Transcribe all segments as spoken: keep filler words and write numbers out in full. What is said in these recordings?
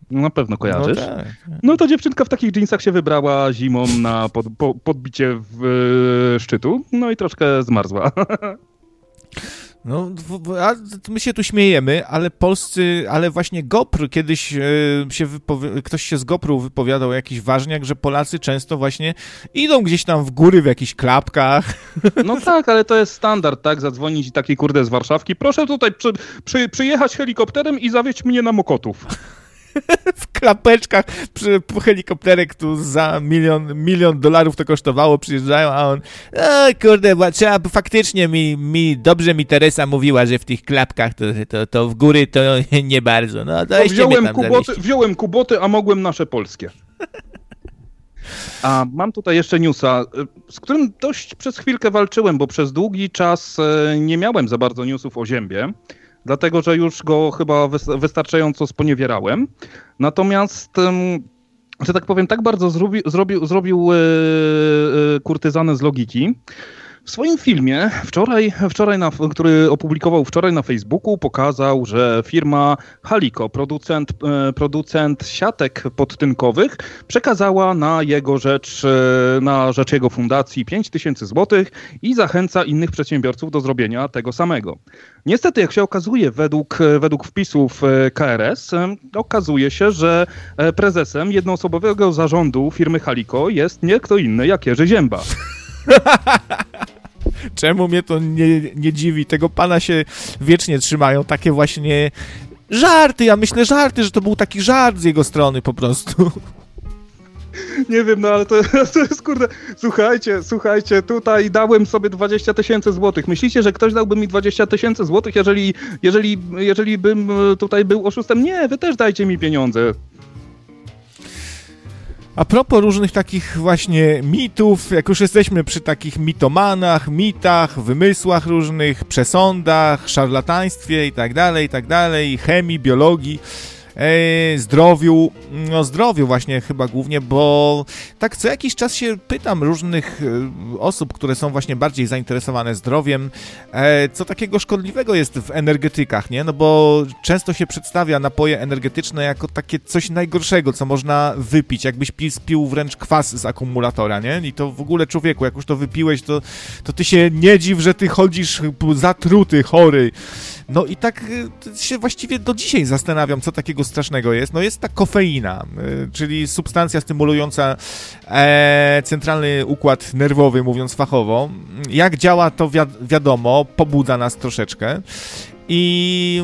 Na pewno kojarzysz. No, tak. No to dziewczynka w takich dżinsach się wybrała zimą na pod, po, podbicie w, y, szczytu, no i troszkę zmarzła. No, a my się tu śmiejemy, ale polscy, ale właśnie GoPro kiedyś e, się wypowi- ktoś się z GoPro wypowiadał jakiś ważniak, że Polacy często właśnie idą gdzieś tam w góry w jakichś klapkach. No tak, ale to jest standard, tak? Zadzwonić i taki kurde z Warszawki. Proszę tutaj przy, przy, przyjechać helikopterem i zawieźć mnie na Mokotów. W klapeczkach przy helikopterek tu za milion, milion dolarów to kosztowało, przyjeżdżają, a on o kurde, bo trzeba, faktycznie mi, mi dobrze mi Teresa mówiła, że w tych klapkach to, to, to w góry to nie bardzo. No, to no, wziąłem, kuboty, wziąłem kuboty, a mogłem nasze polskie. A mam tutaj jeszcze newsa, z którym dość przez chwilkę walczyłem, bo przez długi czas nie miałem za bardzo newsów o Ziębie. Dlatego, że już go chyba wystarczająco sponiewierałem. Natomiast, że tak powiem, tak bardzo zrobi, zrobił, zrobił yy, kurtyzanę z logiki. W swoim filmie, wczoraj, wczoraj na, który opublikował wczoraj na Facebooku, pokazał, że firma Haliko, producent, producent siatek podtynkowych, przekazała na jego rzecz, na rzecz jego fundacji pięć tysięcy złotych i zachęca innych przedsiębiorców do zrobienia tego samego. Niestety, jak się okazuje, według, według wpisów K R S, okazuje się, że prezesem jednoosobowego zarządu firmy Haliko jest nie kto inny jak Jerzy Zięba. Czemu mnie to nie, nie dziwi? Tego pana się wiecznie trzymają, takie właśnie żarty. Ja myślę żarty, że to był taki żart z jego strony po prostu. Nie wiem, no ale to, to jest kurde... Słuchajcie, słuchajcie, tutaj dałem sobie dwadzieścia tysięcy złotych. Myślicie, że ktoś dałby mi dwadzieścia tysięcy złotych, jeżeli, jeżeli, jeżeli bym tutaj był oszustem? Nie, wy też dajcie mi pieniądze. A propos różnych takich właśnie mitów, jak już jesteśmy przy takich mitomanach, mitach, wymysłach różnych, przesądach, szarlataństwie i tak dalej, i tak dalej, chemii, biologii, e, zdrowiu, no zdrowiu właśnie chyba głównie, bo tak co jakiś czas się pytam różnych e, osób, które są właśnie bardziej zainteresowane zdrowiem, e, co takiego szkodliwego jest w energetykach, nie? No bo często się przedstawia napoje energetyczne jako takie coś najgorszego, co można wypić, jakbyś pił, spił wręcz kwas z akumulatora, nie? I to w ogóle człowieku, jak już to wypiłeś, to, to ty się nie dziw, że ty chodzisz zatruty, chory. No i tak się właściwie do dzisiaj zastanawiam, co takiego strasznego jest. No jest ta kofeina, czyli substancja stymulująca e, centralny układ nerwowy, mówiąc fachowo. Jak działa, to wi- wiadomo, pobudza nas troszeczkę. I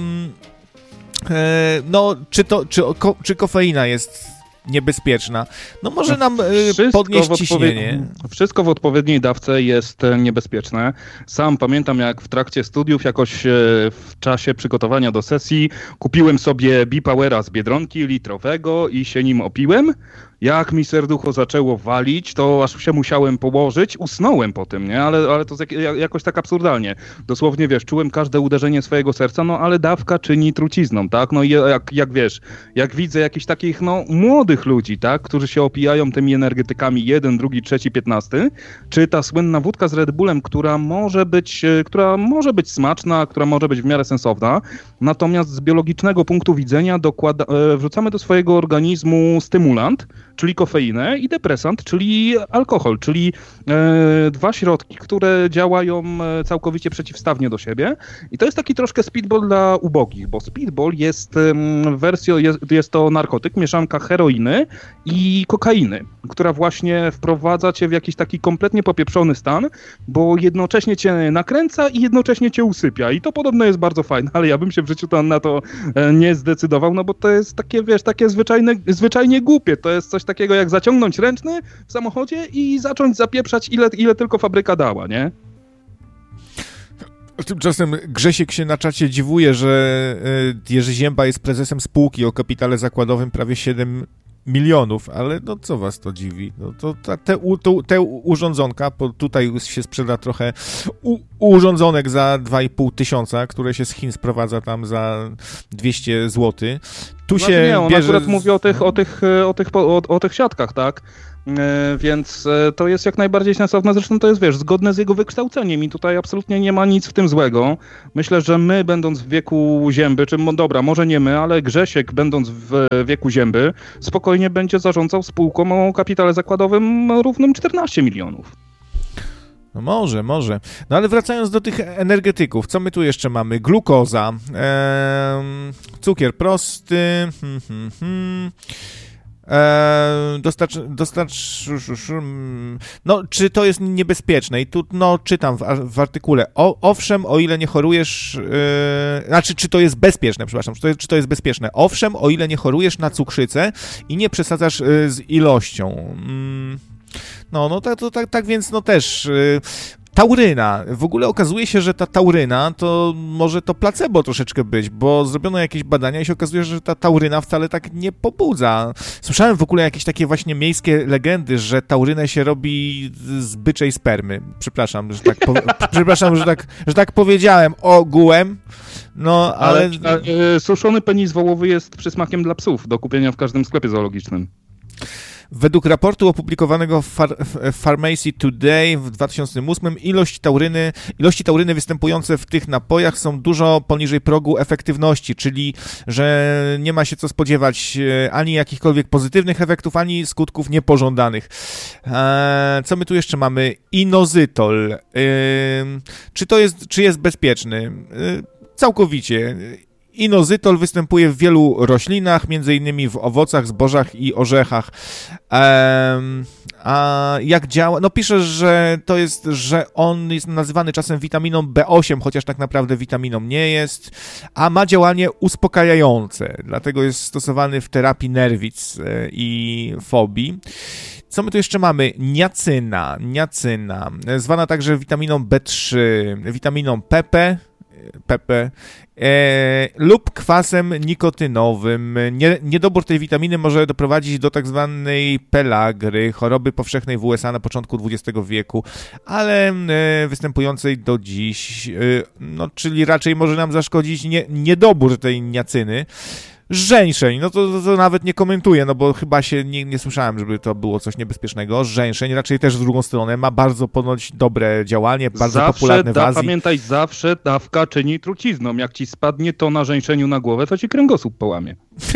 e, no, czy to, czy, ko, czy kofeina jest niebezpieczna? No może nam y, podnieść odpowie- ciśnienie. Wszystko w odpowiedniej dawce jest niebezpieczne. Sam pamiętam, jak w trakcie studiów, jakoś w czasie przygotowania do sesji, kupiłem sobie B-Powera z Biedronki litrowego i się nim opiłem. Jak mi serducho zaczęło walić, to aż się musiałem położyć. Usnąłem po tym, nie? Ale, ale to jak, jakoś tak absurdalnie. Dosłownie, wiesz, czułem każde uderzenie swojego serca, no ale dawka czyni trucizną, tak? No i jak, jak wiesz, jak widzę jakichś takich, no, młodych ludzi, tak? Którzy się opijają tymi energetykami jeden, drugi, trzeci, piętnasty, czy ta słynna wódka z Red Bullem, która może być, która może być smaczna, która może być w miarę sensowna, natomiast z biologicznego punktu widzenia dokłada, wrzucamy do swojego organizmu stymulant, czyli kofeinę, i depresant, czyli alkohol, czyli e, dwa środki, które działają całkowicie przeciwstawnie do siebie. I to jest taki troszkę speedball dla ubogich, bo speedball jest um, wersją, jest, jest to narkotyk, mieszanka heroiny i kokainy, która właśnie wprowadza cię w jakiś taki kompletnie popieprzony stan, bo jednocześnie cię nakręca i jednocześnie cię usypia. I to podobno jest bardzo fajne, ale ja bym się w życiu tam na to e, nie zdecydował, no bo to jest takie, wiesz, takie zwyczajne, zwyczajnie głupie. To jest coś takiego jak zaciągnąć ręczny w samochodzie i zacząć zapieprzać ile, ile tylko fabryka dała, nie? Tymczasem Grzesiek się na czacie dziwuje, że Jerzy Zięba jest prezesem spółki o kapitale zakładowym prawie siedem milionów, ale no co was to dziwi? No to ta, te, to, te urządzonka, bo tutaj się sprzeda trochę u, urządzonek za dwa i pół tysiąca, które się z Chin sprowadza tam za dwieście złotych. tu znaczy się nie, on bierze... akurat mówi o tych, o tych, o tych, o, o tych siatkach, tak? E, więc e, to jest jak najbardziej sensowne, zresztą to jest, wiesz, zgodne z jego wykształceniem i tutaj absolutnie nie ma nic w tym złego. Myślę, że my, będąc w wieku Zięby, czy mo, dobra, może nie my, ale Grzesiek, będąc w wieku Zięby, spokojnie będzie zarządzał spółką o kapitale zakładowym równym czternaście milionów. No może, może. No ale wracając do tych energetyków, co my tu jeszcze mamy? Glukoza, eee, cukier prosty, hmm, hmm, hmm. Eee, dostarcz, dostarcz, no, czy to jest niebezpieczne? I tu, no, czytam w, w artykule, o, owszem, o ile nie chorujesz, yy, znaczy, czy to jest bezpieczne, przepraszam, czy to jest, czy to jest bezpieczne? Owszem, o ile nie chorujesz na cukrzycę i nie przesadzasz yy, z ilością. Yy. No, no tak, to, tak, tak więc no też yy, tauryna. W ogóle okazuje się, że ta tauryna to może to placebo troszeczkę być, bo zrobiono jakieś badania i się okazuje, że ta tauryna wcale tak nie pobudza. Słyszałem w ogóle jakieś takie właśnie miejskie legendy, że taurynę się robi z byczej spermy. Przepraszam, że tak, po, przepraszam, że tak, że tak powiedziałem ogółem. No, ale... ale a, e, suszony penis wołowy jest przysmakiem dla psów do kupienia w każdym sklepie zoologicznym. Według raportu opublikowanego w, Far- w Pharmacy Today w dwa tysiące ósmym ilość tauryny, ilości tauryny występujące w tych napojach są dużo poniżej progu efektywności, czyli że nie ma się co spodziewać ani jakichkolwiek pozytywnych efektów, ani skutków niepożądanych. Eee, co my tu jeszcze mamy? Inozytol. Eee, czy to jest, czy jest bezpieczny? Eee, całkowicie. Inozytol występuje w wielu roślinach, między innymi w owocach, zbożach i orzechach. Ehm, a jak działa? No pisze, że to jest, że on jest nazywany czasem witaminą B osiem, chociaż tak naprawdę witaminą nie jest, a ma działanie uspokajające, dlatego jest stosowany w terapii nerwic i fobii. Co my tu jeszcze mamy? Niacyna, niacyna, zwana także witaminą B trzy, witaminą P P, P P e, lub kwasem nikotynowym. Nie, niedobór tej witaminy może doprowadzić do tak zwanej pelagry, choroby powszechnej w U S A na początku dwudziestego wieku, ale e, występującej do dziś, e, no, czyli raczej może nam zaszkodzić nie, niedobór tej niacyny. Żeńszeń, no to, to, to nawet nie komentuję, no bo chyba się nie, nie słyszałem, żeby to było coś niebezpiecznego. Żeńszeń raczej też w drugą stronę ma bardzo ponoć dobre działanie, bardzo zawsze popularne w da, Azji. Pamiętaj, zawsze dawka czyni trucizną. Jak ci spadnie to na żeńszeniu na głowę, to ci kręgosłup połamie.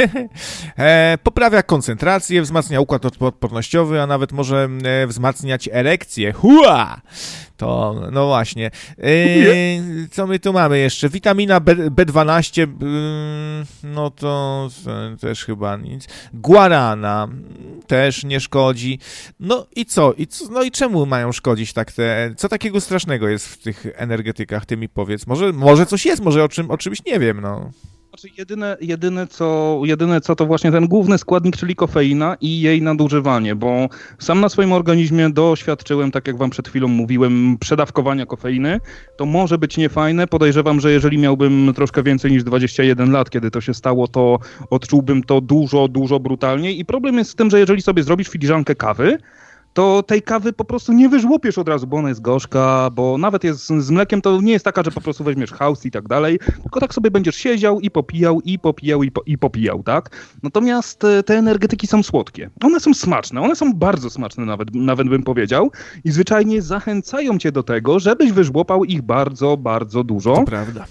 e, poprawia koncentrację, wzmacnia układ odpornościowy, a nawet może e, wzmacniać erekcję. Hua! To, no właśnie. E, co my tu mamy jeszcze? Witamina B, B dwanaście, y, no to też chyba nic. Guarana też nie szkodzi. No i co? I co? No i czemu mają szkodzić tak te... Co takiego strasznego jest w tych energetykach? Ty mi powiedz. Może, może coś jest, może o, czym, o czymś nie wiem, no. Znaczy jedyne, jedyne, co, jedyne co to właśnie ten główny składnik, czyli kofeina i jej nadużywanie, bo sam na swoim organizmie doświadczyłem, tak jak wam przed chwilą mówiłem, przedawkowania kofeiny. To może być niefajne. Podejrzewam, że jeżeli miałbym troszkę więcej niż dwadzieścia jeden lat, kiedy to się stało, to odczułbym to dużo, dużo brutalniej. I problem jest z tym, że jeżeli sobie zrobisz filiżankę kawy, to tej kawy po prostu nie wyżłopiesz od razu, bo ona jest gorzka, bo nawet jest z mlekiem, to nie jest taka, że po prostu weźmiesz house i tak dalej, tylko tak sobie będziesz siedział i popijał, i popijał, i, po, i popijał, tak? Natomiast te energetyki są słodkie. One są smaczne, one są bardzo smaczne nawet, nawet bym powiedział i zwyczajnie zachęcają cię do tego, żebyś wyżłopał ich bardzo, bardzo dużo. To prawda.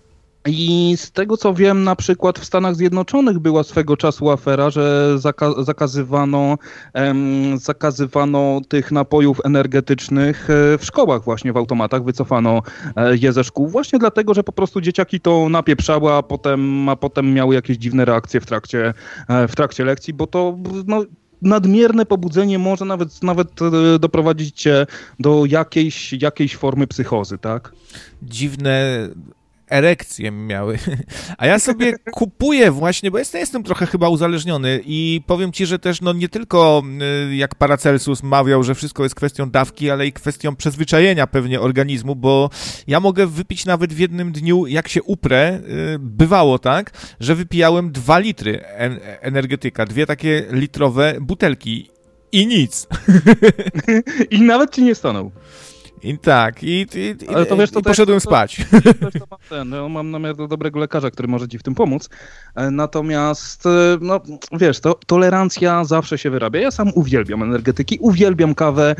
I z tego co wiem, na przykład w Stanach Zjednoczonych była swego czasu afera, że zaka- zakazywano, em, zakazywano tych napojów energetycznych w szkołach właśnie, w automatach, wycofano je ze szkół właśnie dlatego, że po prostu dzieciaki to napieprzały, a potem, a potem miały jakieś dziwne reakcje w trakcie, w trakcie lekcji, bo to no, nadmierne pobudzenie może nawet, nawet doprowadzić cię do jakiejś, jakiejś formy psychozy, tak? Dziwne... erekcje miały. A ja sobie kupuję właśnie, bo jestem, jestem trochę chyba uzależniony i powiem ci, że też no nie tylko jak Paracelsus mawiał, że wszystko jest kwestią dawki, ale i kwestią przyzwyczajenia pewnie organizmu, bo ja mogę wypić nawet w jednym dniu, jak się uprę, bywało tak, że wypijałem dwa litry energetyka, dwie takie litrowe butelki i nic. I nawet ci nie stanął. I tak, i, i, Ale to wiesz, to i poszedłem to, to, spać. To, to mam, ten, no, mam namiar do dobrego lekarza, który może ci w tym pomóc. Natomiast, no wiesz, to, tolerancja zawsze się wyrabia. Ja sam uwielbiam energetyki, uwielbiam kawę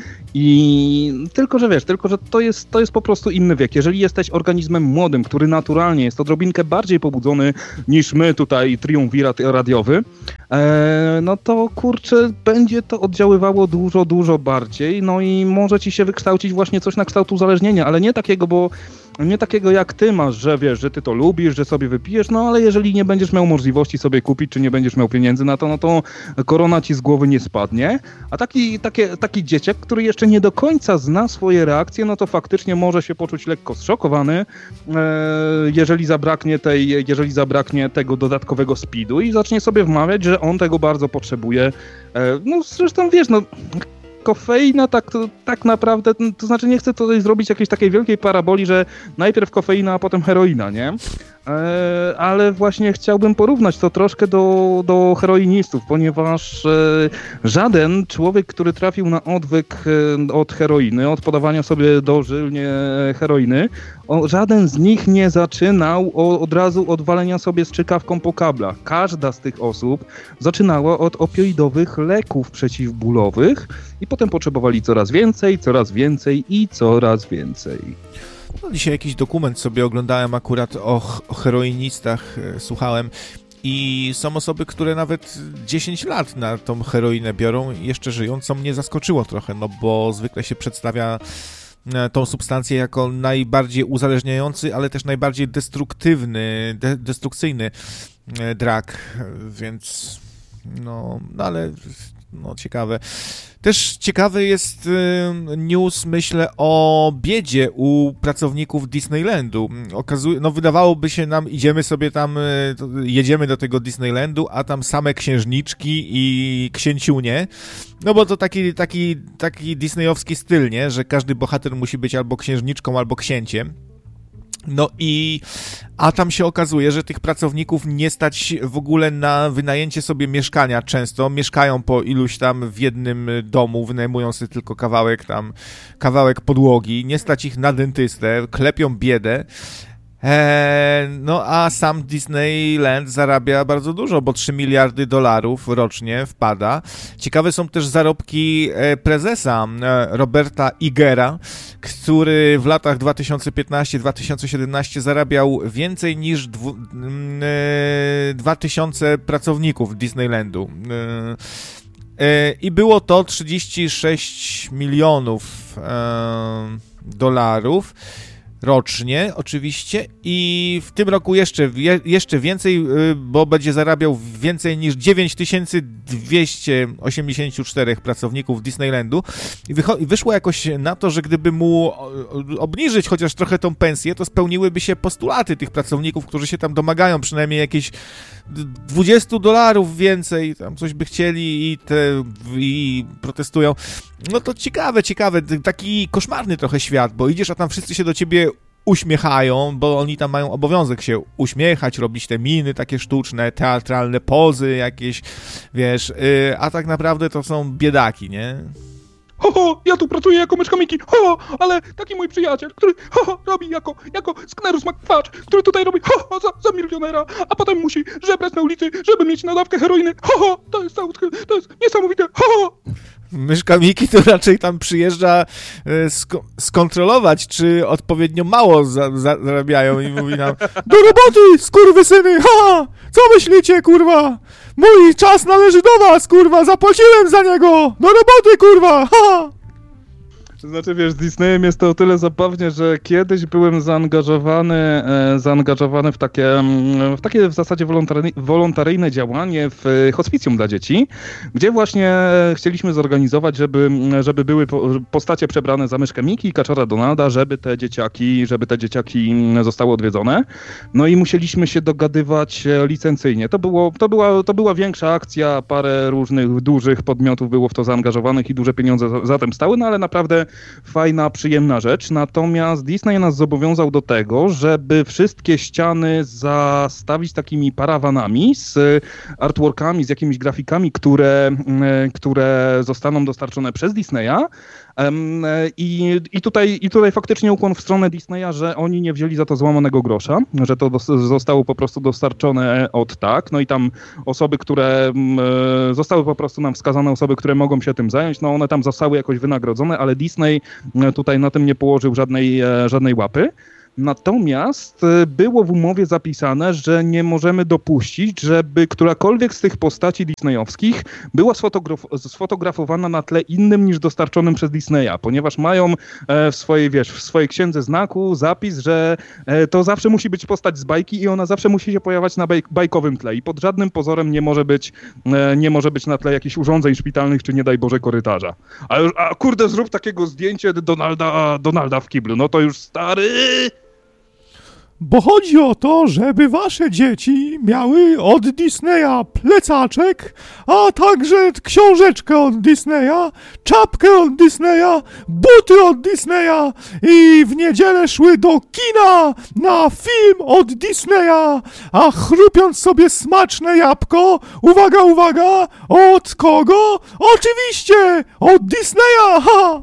i tylko, że wiesz, tylko, że to jest, to jest po prostu inny wiek. Jeżeli jesteś organizmem młodym, który naturalnie jest odrobinkę bardziej pobudzony niż my tutaj, triumvirat radiowy, e, no to kurczę, będzie to oddziaływało dużo, dużo bardziej, no i może ci się wykształcić właśnie coś na kształt uzależnienia, ale nie takiego, bo nie takiego jak ty masz, że wiesz, że ty to lubisz, że sobie wypijesz, no ale jeżeli nie będziesz miał możliwości sobie kupić, czy nie będziesz miał pieniędzy na to, no to korona ci z głowy nie spadnie. A taki, takie, taki dzieciak, który jeszcze nie do końca zna swoje reakcje, no to faktycznie może się poczuć lekko zszokowany, e, jeżeli zabraknie tej, jeżeli zabraknie tego dodatkowego speedu i zacznie sobie wmawiać, że on tego bardzo potrzebuje. E, no zresztą wiesz, no kofeina tak, to, tak naprawdę, to znaczy nie chcę tutaj zrobić jakiejś takiej wielkiej paraboli, że najpierw kofeina, a potem heroina, nie? E, ale właśnie chciałbym porównać to troszkę do, do heroinistów, ponieważ e, żaden człowiek, który trafił na odwyk e, od heroiny, od podawania sobie dożylnie heroiny, o, żaden z nich nie zaczynał o, od razu od walenia sobie strzykawką po kablach. Każda z tych osób zaczynała od opioidowych leków przeciwbólowych i potem potrzebowali coraz więcej, coraz więcej i coraz więcej. No, dzisiaj jakiś dokument sobie oglądałem akurat o, o heroinistach, e, słuchałem i są osoby, które nawet dziesięć lat na tą heroinę biorą i jeszcze żyją, co mnie zaskoczyło trochę, no bo zwykle się przedstawia tą substancję jako najbardziej uzależniający, ale też najbardziej destruktywny, de- destrukcyjny drag, więc no, no ale no ciekawe. Też ciekawy jest y, news, myślę, o biedzie u pracowników Disneylandu. Okazuje, no wydawałoby się nam, idziemy sobie tam, y, jedziemy do tego Disneylandu, a tam same księżniczki i księciunie. No bo to taki, taki, taki disneyowski styl, nie? Że każdy bohater musi być albo księżniczką, albo księciem. No i, a tam się okazuje, że tych pracowników nie stać w ogóle na wynajęcie sobie mieszkania często, mieszkają po iluś tam w jednym domu, wynajmują sobie tylko kawałek tam, kawałek podłogi, nie stać ich na dentystę, klepią biedę. Eee, no a sam Disneyland zarabia bardzo dużo, bo trzy miliardy dolarów rocznie wpada. Ciekawe są też zarobki e, prezesa e, Roberta Igera, który w latach dwa tysiące piętnasty do dwa tysiące siedemnasty zarabiał więcej niż dwu, e, dwa tysiące pracowników Disneylandu. E, e, I było to trzydzieści sześć milionów e, dolarów. Rocznie oczywiście i w tym roku jeszcze, jeszcze więcej, bo będzie zarabiał więcej niż dziewięć tysięcy dwieście osiemdziesiąt cztery pracowników Disneylandu i, wycho- i wyszło jakoś na to, że gdyby mu obniżyć chociaż trochę tą pensję, to spełniłyby się postulaty tych pracowników, którzy się tam domagają przynajmniej jakieś dwadzieścia dolarów więcej, tam coś by chcieli i, te, i protestują. No to ciekawe, ciekawe, taki koszmarny trochę świat, bo idziesz, a tam wszyscy się do ciebie uśmiechają, bo oni tam mają obowiązek się uśmiechać, robić te miny takie sztuczne, teatralne pozy jakieś, wiesz, yy, a tak naprawdę to są biedaki, nie? Ho, ho, ja tu pracuję jako myszka Miki, ho, ale taki mój przyjaciel, który ho, ho, robi jako, jako Sknerus McQuatch, który tutaj robi ho, ho, za, za milionera, a potem musi żebrać na ulicy, żeby mieć nadawkę heroiny, ho, ho, to jest, to jest niesamowite, ho, ho. Myszka Miki to raczej tam przyjeżdża sk- skontrolować, czy odpowiednio mało za- za- zarabiają i mówi nam: do roboty, skurwysyny, ha! Co myślicie, kurwa? Mój czas należy do was, kurwa, zapłaciłem za niego! Do roboty, kurwa, ha! To znaczy, wiesz, z Disneyem jest to o tyle zabawnie, że kiedyś byłem zaangażowany, e, zaangażowany w takie, w takie w zasadzie wolontary, wolontaryjne działanie w hospicjum dla dzieci, gdzie właśnie chcieliśmy zorganizować, żeby, żeby były postacie przebrane za myszkę Miki i kaczora Donalda, żeby te dzieciaki, żeby te dzieciaki zostały odwiedzone. No i musieliśmy się dogadywać licencyjnie. To, było, to, była, to była większa akcja, parę różnych dużych podmiotów było w to zaangażowanych i duże pieniądze za, za tym stały, no ale naprawdę fajna, przyjemna rzecz. Natomiast Disney nas zobowiązał do tego, żeby wszystkie ściany zastawić takimi parawanami z artworkami, z jakimiś grafikami, które, które zostaną dostarczone przez Disneya. Um, i, i, tutaj, I tutaj faktycznie ukłon w stronę Disneya, że oni nie wzięli za to złamanego grosza, że to dos- zostało po prostu dostarczone od tak, no i tam osoby, które um, zostały po prostu nam wskazane, osoby, które mogą się tym zająć, no one tam zostały jakoś wynagrodzone, ale Disney tutaj na tym nie położył żadnej, żadnej łapy. Natomiast było w umowie zapisane, że nie możemy dopuścić, żeby którakolwiek z tych postaci disneyowskich była sfotograf- sfotografowana na tle innym niż dostarczonym przez Disneya, ponieważ mają w swojej, wiesz, w swojej księdze znaku zapis, że to zawsze musi być postać z bajki i ona zawsze musi się pojawiać na baj- bajkowym tle i pod żadnym pozorem nie może być, nie może być na tle jakichś urządzeń szpitalnych czy nie daj Boże korytarza. A, a kurde, zrób takiego zdjęcie Donalda, Donalda w kiblu, no to już stary... Bo chodzi o to, żeby wasze dzieci miały od Disneya plecaczek, a także książeczkę od Disneya, czapkę od Disneya, buty od Disneya i w niedzielę szły do kina na film od Disneya, a chrupiąc sobie smaczne jabłko, uwaga, uwaga, od kogo? Oczywiście od Disneya! Ha!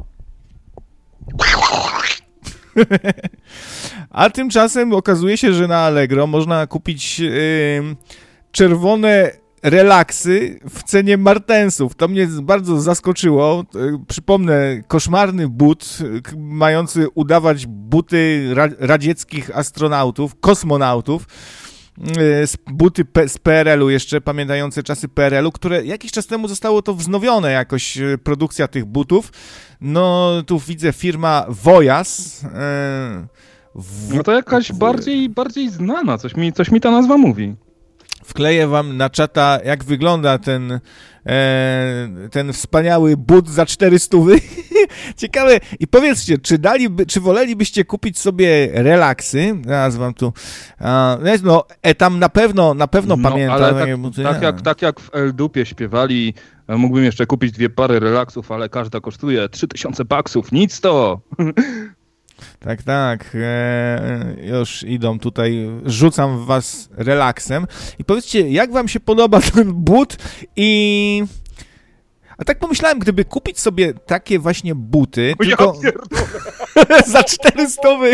A tymczasem okazuje się, że na Allegro można kupić yy, czerwone relaksy w cenie martensów. To mnie bardzo zaskoczyło. Yy, przypomnę, koszmarny but yy, mający udawać buty ra- radzieckich astronautów, kosmonautów. Buty z P R L-u jeszcze, pamiętające czasy P R L-u, które jakiś czas temu zostało to wznowione jakoś, produkcja tych butów. No, tu widzę firma Voyas. W... No to jakaś bardziej, bardziej znana, coś mi, coś mi ta nazwa mówi. Wkleję wam na czata, jak wygląda ten, e, ten wspaniały but za cztery stówy. Ciekawe. I powiedzcie, czy daliby, czy wolelibyście kupić sobie relaksy? Zaraz wam tu... A, no, e, tam na pewno, na pewno no, pamiętam. Ale tak, buty, tak, jak, tak jak w El-Dupie śpiewali, mógłbym jeszcze kupić dwie pary relaksów, ale każda kosztuje trzy tysiące baksów. Nic to! Tak, tak, e, już idą tutaj, rzucam w was relaksem i powiedzcie, jak wam się podoba ten but i... A tak pomyślałem, gdyby kupić sobie takie właśnie buty, o tylko... Ja za cztery stówy!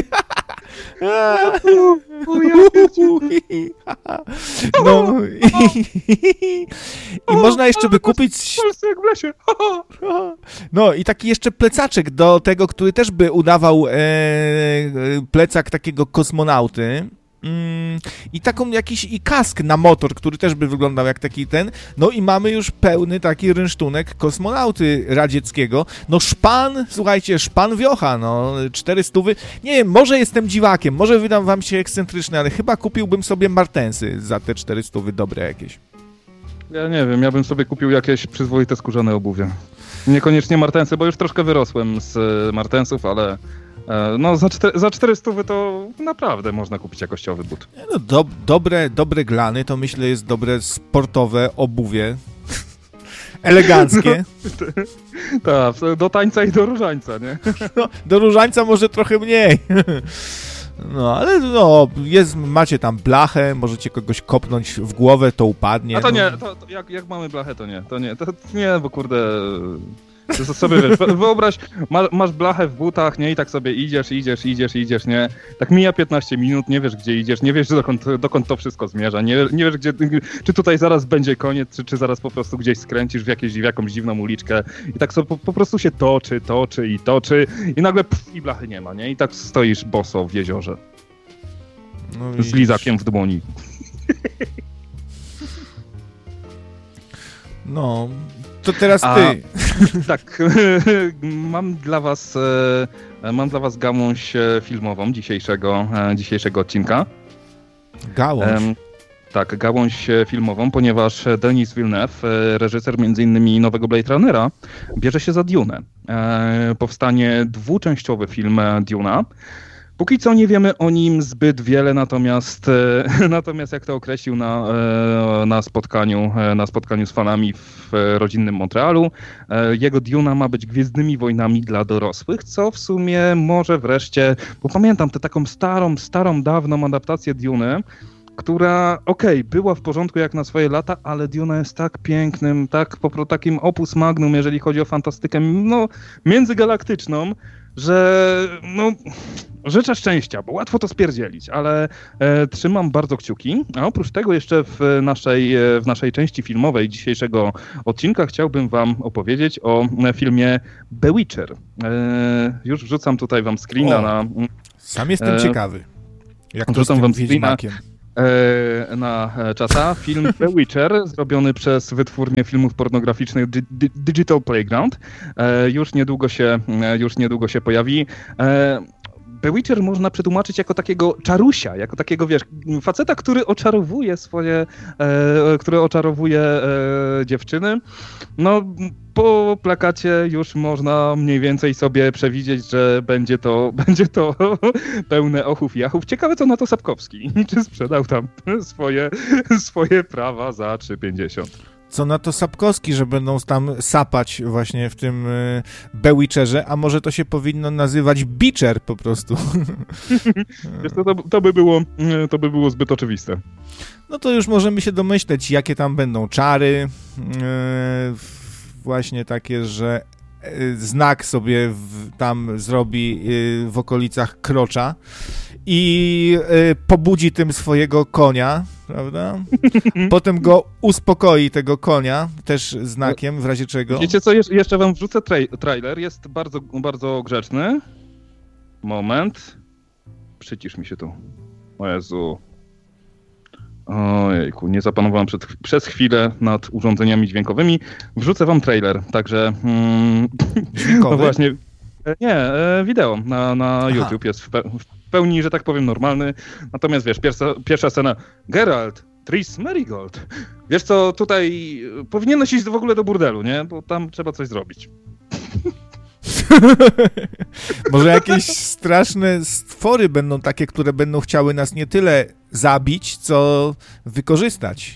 No i, i można jeszcze by kupić... jak w lesie. No i taki jeszcze plecaczek do tego, który też by udawał e, plecak takiego kosmonauty. Mm, I taką jakiś i kask na motor, który też by wyglądał jak taki ten. No i mamy już pełny taki rynsztunek kosmonauty radzieckiego. No szpan, słuchajcie, szpan wiocha, no cztery stówy. Nie wiem, może jestem dziwakiem, może wydam wam się ekscentryczny, ale chyba kupiłbym sobie martensy za te cztery stówy dobre jakieś. Ja nie wiem, ja bym sobie kupił jakieś przyzwoite skórzane obuwie. Niekoniecznie martensy, bo już troszkę wyrosłem z martensów, ale no za, cztery, za cztery stówy to naprawdę można kupić jakościowy but. No, do, dobre, dobre glany to myślę jest dobre sportowe obuwie. Eleganckie. Tak, do tańca i do różańca, nie? No, do różańca może trochę mniej. No, ale no, jest, macie tam blachę, możecie kogoś kopnąć w głowę, to upadnie. A to no. nie, to, to jak, jak mamy blachę, to nie, to nie, to nie, bo kurde... To sobie wiesz, wyobraź, masz, masz blachę w butach, nie, i tak sobie idziesz, idziesz, idziesz, idziesz, nie, tak mija piętnaście minut, nie wiesz gdzie idziesz, nie wiesz dokąd, dokąd to wszystko zmierza, nie, nie wiesz gdzie, czy tutaj zaraz będzie koniec, czy, czy zaraz po prostu gdzieś skręcisz w, jakieś, w jakąś dziwną uliczkę i tak sobie po, po prostu się toczy, toczy i toczy i nagle pff, i blachy nie ma, nie, i tak stoisz boso w jeziorze, no z lizakiem w dłoni. No... To teraz ty. A, tak, mam dla was mam dla was gałąź filmową dzisiejszego, dzisiejszego odcinka. Gałąź? Um, tak, gałąź filmową, ponieważ Denis Villeneuve, reżyser między innymi nowego Blade Runnera, bierze się za Dune. E, powstanie dwuczęściowy film Duna. Póki co nie wiemy o nim zbyt wiele, natomiast, e, natomiast jak to określił na, e, na, spotkaniu, e, na spotkaniu z fanami w e, rodzinnym Montrealu, e, jego Duna ma być Gwiezdnymi Wojnami dla dorosłych, co w sumie może wreszcie, bo pamiętam tę taką starą, starą, dawną adaptację Duny, która, okej, okay, była w porządku jak na swoje lata, ale Duna jest tak pięknym, tak po prostu takim opus magnum, jeżeli chodzi o fantastykę, no, międzygalaktyczną, że no, życzę szczęścia, bo łatwo to spierdzielić, ale e, trzymam bardzo kciuki, a oprócz tego jeszcze w naszej, w naszej części filmowej dzisiejszego odcinka chciałbym wam opowiedzieć o filmie Bewitcher. E, już wrzucam tutaj wam screena o, na... Sam jestem e, ciekawy, jak to wrzucam z tym wam Wiedźmakiem. E, na czata film Bewitcher, zrobiony przez wytwórnię filmów pornograficznych Di- Di- Digital Playground. E, już niedługo się, już niedługo się pojawi. E, Bewitcher można przetłumaczyć jako takiego czarusia, jako takiego, wiesz, faceta, który oczarowuje swoje, e, który oczarowuje e, dziewczyny. No, po plakacie już można mniej więcej sobie przewidzieć, że będzie to, będzie to pełne ochów i achów. Ciekawe, co na to Sapkowski. Czy sprzedał tam swoje, swoje prawa za trzy pięćdziesiąt. Co na to Sapkowski, że będą tam sapać właśnie w tym y, Bewitcherze, a może to się powinno nazywać Beacher po prostu. Wiesz, to, to, to, by było, to by było zbyt oczywiste. No to już możemy się domyśleć, jakie tam będą czary, y, właśnie takie, że y, znak sobie w, tam zrobi y, w okolicach krocza i y, pobudzi tym swojego konia, prawda? Potem go uspokoi, tego konia, też znakiem, w razie czego. Wiecie co, Jesz- jeszcze wam wrzucę tra- trailer, jest bardzo, bardzo grzeczny. Moment. Przycisz mi się tu. O Jezu. Ojejku, nie zapanowałem przed, przez chwilę nad urządzeniami dźwiękowymi. Wrzucę wam trailer, także... Mm, Dźwiękowy? No właśnie, nie, wideo na, na YouTube jest w, pe- w pełni, że tak powiem, normalny. Natomiast wiesz, pierwsza, pierwsza scena, Geralt, Triss Merigold. Wiesz co, tutaj powinieneś iść w ogóle do burdelu, nie? Bo tam trzeba coś zrobić. Może jakieś straszne stwory będą takie, które będą chciały nas nie tyle zabić, co wykorzystać.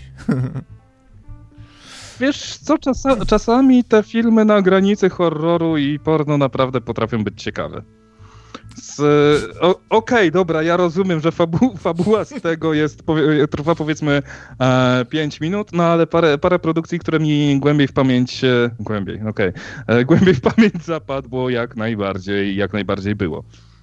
Wiesz co, czasa, czasami te filmy na granicy horroru i porno naprawdę potrafią być ciekawe. Okej, okay, dobra, ja rozumiem, że fabu- fabuła z tego jest, powie, trwa powiedzmy e, pięć minut, no ale parę, parę produkcji, które mi głębiej w pamięć, e, głębiej, okej, okay, e, głębiej w pamięć zapadło, jak najbardziej, jak najbardziej było.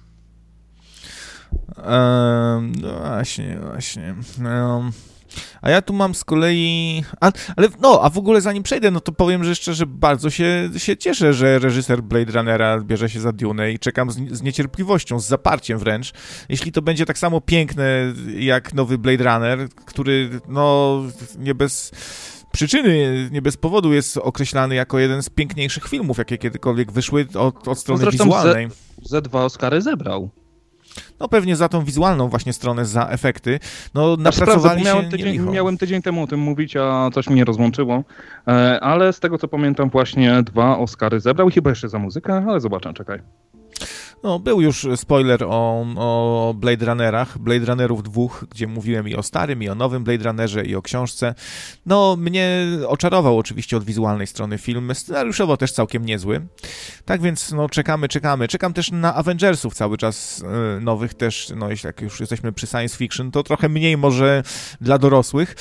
Um, no właśnie, właśnie. Um. A ja tu mam z kolei... A, ale no, a w ogóle zanim przejdę, no to powiem, że jeszcze, że bardzo się, się cieszę, że reżyser Blade Runnera bierze się za Dune i czekam z, z niecierpliwością, z zaparciem wręcz. Jeśli to będzie tak samo piękne jak nowy Blade Runner, który no nie bez przyczyny, nie bez powodu jest określany jako jeden z piękniejszych filmów, jakie kiedykolwiek wyszły od, od strony no wizualnej. Z, ze dwa Oscary zebrał. No pewnie za tą wizualną właśnie stronę, za efekty. No napracowali się miałem tydzień, miałem tydzień temu o tym mówić, a coś mnie rozłączyło. E, ale z tego co pamiętam właśnie dwa Oscary zebrał. Chyba jeszcze za muzykę, ale zobaczę, czekaj. No, był już spoiler o, o Blade Runnerach, Blade Runnerów dwóch, gdzie mówiłem i o starym, i o nowym Blade Runnerze, i o książce. No, mnie oczarował oczywiście od wizualnej strony film, scenariuszowo też całkiem niezły. Tak więc, no, czekamy, czekamy. Czekam też na Avengersów cały czas y, nowych też, no, jeśli jak już jesteśmy przy science fiction, to trochę mniej może dla dorosłych.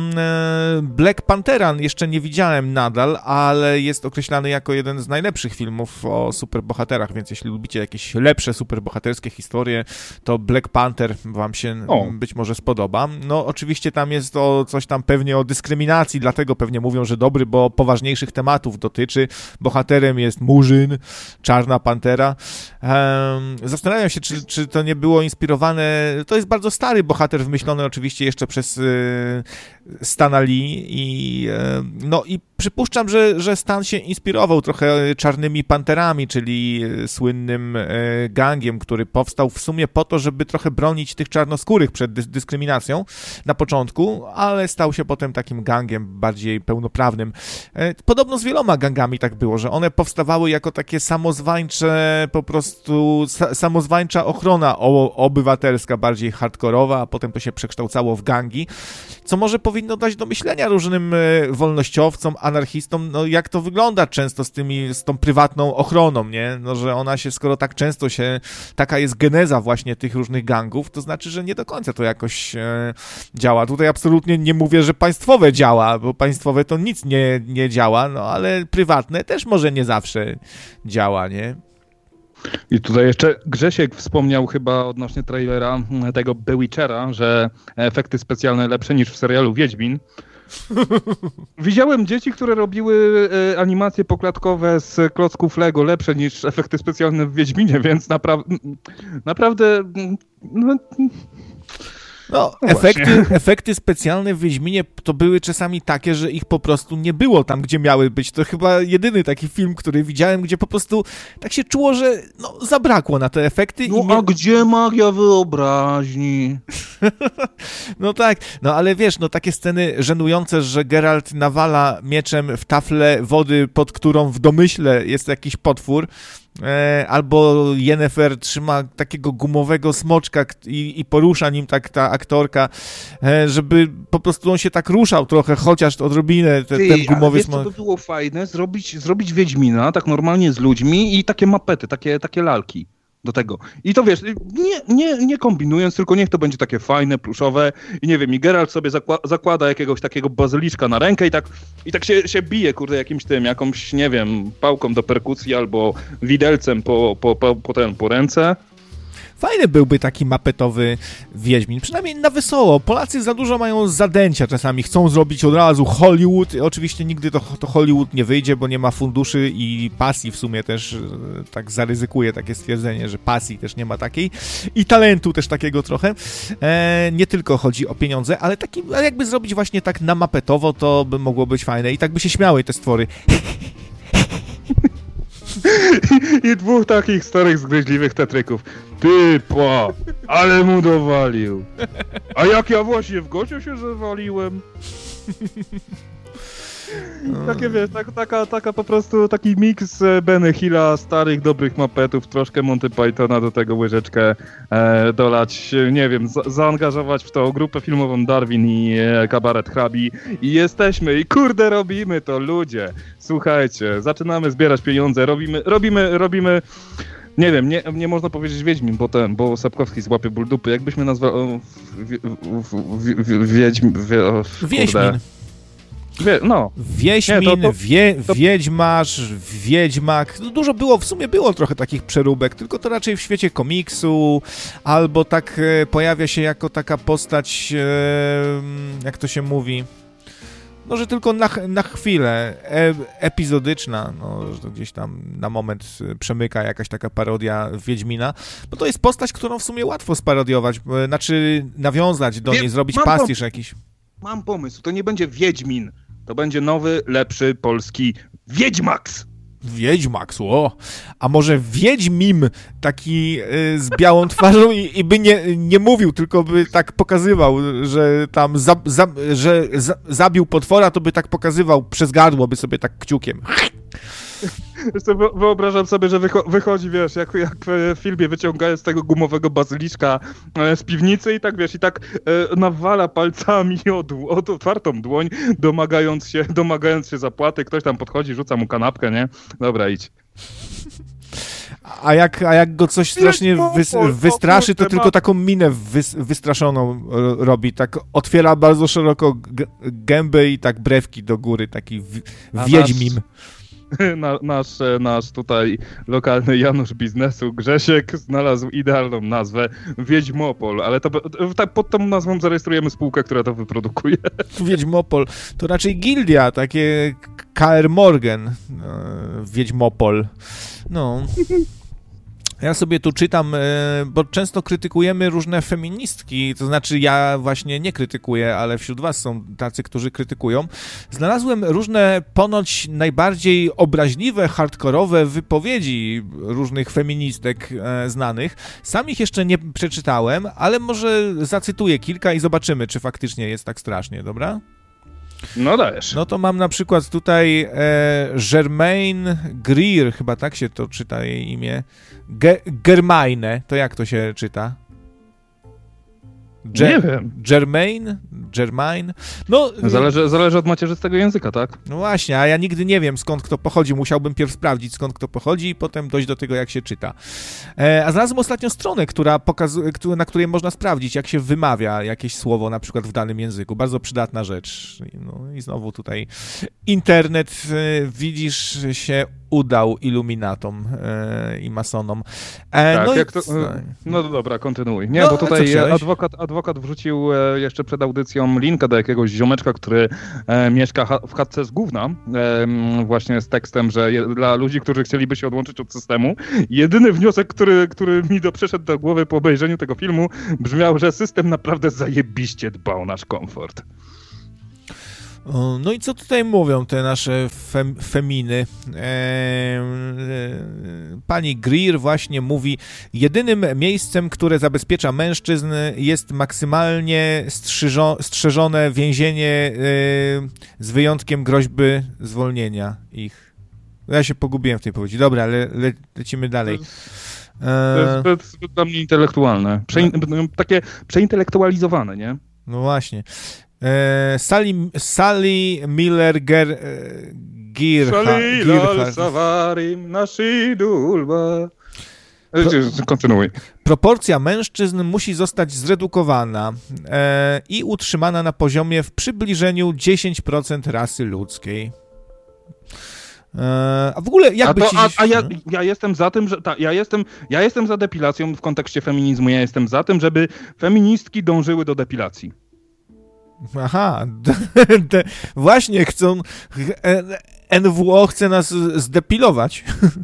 Y, Black Panthera jeszcze nie widziałem nadal, ale jest określany jako jeden z najlepszych filmów o superbohaterach, więc jeśli lubicie jakieś lepsze superbohaterskie historie, to Black Panther wam się o. być może spodoba. No oczywiście tam jest o coś tam pewnie o dyskryminacji, dlatego pewnie mówią, że dobry, bo poważniejszych tematów dotyczy. Bohaterem jest Murzyn, Czarna Pantera. Um, zastanawiam się, czy, czy to nie było inspirowane, to jest bardzo stary bohater, wymyślony oczywiście jeszcze przez y, Stana Lee i y, no i przypuszczam, że, że Stan się inspirował trochę Czarnymi Panterami, czyli słynnym gangiem, który powstał w sumie po to, żeby trochę bronić tych czarnoskórych przed dy- dyskryminacją na początku, ale stał się potem takim gangiem bardziej pełnoprawnym. Podobno z wieloma gangami tak było, że one powstawały jako takie samozwańcze, po prostu sa- samozwańcza ochrona o- obywatelska, bardziej hardkorowa, a potem to się przekształcało w gangi, co może powinno dać do myślenia różnym wolnościowcom, anarchistom, no jak to wygląda często z tymi, z tą prywatną ochroną, nie? No, że ona się skoro tak często się, taka jest geneza właśnie tych różnych gangów, to znaczy, że nie do końca to jakoś e, działa. Tutaj absolutnie nie mówię, że państwowe działa, bo państwowe to nic nie, nie działa, no ale prywatne też może nie zawsze działa, nie? I tutaj jeszcze Grzesiek wspomniał chyba odnośnie trailera tego The Witchera, że efekty specjalne lepsze niż w serialu Wiedźmin. Widziałem dzieci, które robiły e, animacje poklatkowe z klocków Lego lepsze niż efekty specjalne w Wiedźminie, więc napra- naprawdę... No, No, no efekty, efekty specjalne w Wiedźminie to były czasami takie, że ich po prostu nie było tam, gdzie miały być. To chyba jedyny taki film, który widziałem, gdzie po prostu tak się czuło, że no, zabrakło na te efekty. No i nie... a gdzie magia wyobraźni? No tak, no ale wiesz, no takie sceny żenujące, że Geralt nawala mieczem w taflę wody, pod którą w domyśle jest jakiś potwór, e, albo Yennefer trzyma takiego gumowego smoczka i, i porusza nim tak ta aktorka, e, żeby po prostu on się tak ruszał trochę, chociaż odrobinę te, Ty, ten gumowy smoczek. To by smok. było fajne, zrobić, zrobić Wiedźmina tak normalnie z ludźmi i takie mapety, takie, takie lalki do tego. I to wiesz, nie, nie, nie kombinując, tylko niech to będzie takie fajne, pluszowe i nie wiem, i Geralt sobie zakła- zakłada jakiegoś takiego bazyliszka na rękę i tak, i tak się, się bije, kurde, jakimś tym, jakąś, nie wiem, pałką do perkusji albo widelcem po, po, po, po, ten, po ręce. Fajny byłby taki mapetowy Wiedźmin, przynajmniej na wesoło. Polacy za dużo mają zadęcia czasami, chcą zrobić od razu Hollywood. Oczywiście nigdy to, to Hollywood nie wyjdzie, bo nie ma funduszy i pasji w sumie też, tak zaryzykuję takie stwierdzenie, że pasji też nie ma takiej i talentu też takiego trochę. E, nie tylko chodzi o pieniądze, ale, taki, ale jakby zrobić właśnie tak na mapetowo, to by mogło być fajne i tak by się śmiały te stwory. I, I dwóch takich starych, zgryźliwych tetryków. Ty, pa, ale mu dowalił. A jak ja właśnie w Gocie się zawaliłem. Takie wiesz, tak, taka, taka po prostu taki miks Benny Hilla, starych, dobrych mapetów, troszkę Monty Pythona, do tego łyżeczkę e, dolać, nie wiem, za, zaangażować w to grupę filmową Darwin i e, kabaret Hrabi i jesteśmy, i kurde robimy to, ludzie. Słuchajcie, zaczynamy zbierać pieniądze, robimy, robimy, robimy, nie wiem, nie, nie można powiedzieć Wiedźmin, bo ten, bo Sapkowski złapie ból dupy, jakbyśmy nazwali, Wiedźmin, Wiedźmin. Wie, no. Wieśmin, Nie, to, to, wie, to... Wiedźmarz, Wiedźmak, no dużo było, w sumie było trochę takich przeróbek, tylko to raczej w świecie komiksu, albo tak e, pojawia się jako taka postać, e, jak to się mówi, no, że tylko na, na chwilę, e, epizodyczna, no, że to gdzieś tam na moment przemyka jakaś taka parodia Wiedźmina, bo to jest postać, którą w sumie łatwo sparodiować, e, znaczy nawiązać do Wie, niej, zrobić mam pastisz pom- jakiś. Mam pomysł, to nie będzie Wiedźmin, to będzie nowy, lepszy, polski Wiedźmax. Wiedźmax, o! A może Wiedźmim, taki y, z białą twarzą i, i by nie, nie mówił, tylko by tak pokazywał, że tam za, za, że za, zabił potwora, to by tak pokazywał przez gardło, by sobie tak kciukiem. Wyobrażam sobie, że wycho- wychodzi, wiesz, jak, jak w filmie wyciągają z tego gumowego bazyliszka e, z piwnicy i tak, wiesz, i tak e, nawala palcami o, dł- o otwartą dłoń, domagając się, domagając się zapłaty. Ktoś tam podchodzi, rzuca mu kanapkę, nie? Dobra, idź. A jak, a jak go coś strasznie wys- wystraszy, to tylko taką minę wys- wystraszoną robi, tak otwiera bardzo szeroko g- gębę i tak brewki do góry, taki w- Wiedźmim. Na, nasz, nasz tutaj lokalny Janusz biznesu Grzesiek znalazł idealną nazwę Wiedźmopol, ale to, to pod tą nazwą zarejestrujemy spółkę, która to wyprodukuje. Wiedźmopol to raczej gildia, takie K R Morgan, Wiedźmopol. No. Ja sobie tu czytam, bo często krytykujemy różne feministki, to znaczy ja właśnie nie krytykuję, ale wśród was są tacy, którzy krytykują. Znalazłem różne ponoć najbardziej obraźliwe, hardkorowe wypowiedzi różnych feministek znanych. Sam ich jeszcze nie przeczytałem, ale może zacytuję kilka i zobaczymy, czy faktycznie jest tak strasznie, dobra? No dajesz. No to mam na przykład tutaj e, Germaine Greer, chyba tak się to czyta jej imię. Ge- Germaine, to jak to się czyta? Ge- Nie wiem. Germain? Germain? No, Zależy, zależy od macierzystego języka, tak? no właśnie, a ja nigdy nie wiem, skąd kto pochodzi. Musiałbym pierw sprawdzić, skąd kto pochodzi i potem dojść do tego, jak się czyta. E, a znalazłem ostatnio stronę, która pokazuje, na której można sprawdzić, jak się wymawia jakieś słowo, na przykład w danym języku. Bardzo przydatna rzecz. No i znowu tutaj internet, e, widzisz, się udał iluminatom e, i masonom. E, Tak, no, jak i, to, no dobra, kontynuuj. Nie, No, bo co tutaj chciałeś? adwokat, adwokat wrzucił e, jeszcze przed audycją linka do jakiegoś ziomeczka, który e, mieszka ha- w chatce z gówna, e, m, właśnie z tekstem, że je, dla ludzi, którzy chcieliby się odłączyć od systemu, jedyny wniosek, który, który mi do, przyszedł do głowy po obejrzeniu tego filmu, brzmiał, że system naprawdę zajebiście dba o nasz komfort. O, no i co tutaj mówią te nasze fem, feminy? E, e, pani Greer właśnie mówi, jedynym miejscem, które zabezpiecza mężczyzn, jest maksymalnie strzyżo, strzeżone więzienie e, z wyjątkiem groźby zwolnienia ich. Ja się pogubiłem w tej powiedzi. Dobra, ale le, lecimy dalej. To jest zbyt, zbyt dla mnie intelektualne. Przein, takie przeintelektualizowane, nie? No właśnie. E, Sally, Sally Miller Ger, Gearhart. Pro, Kontynuuj. Proporcja mężczyzn musi zostać zredukowana e, i utrzymana na poziomie w przybliżeniu dziesięć procent rasy ludzkiej. E, a w ogóle jakby a to, ci... A, a ja, ja jestem za tym, że... Ta, ja, jestem, ja jestem za depilacją w kontekście feminizmu. Ja jestem za tym, żeby feministki dążyły do depilacji. Aha, de, właśnie chcą, N W O chce nas zdepilować.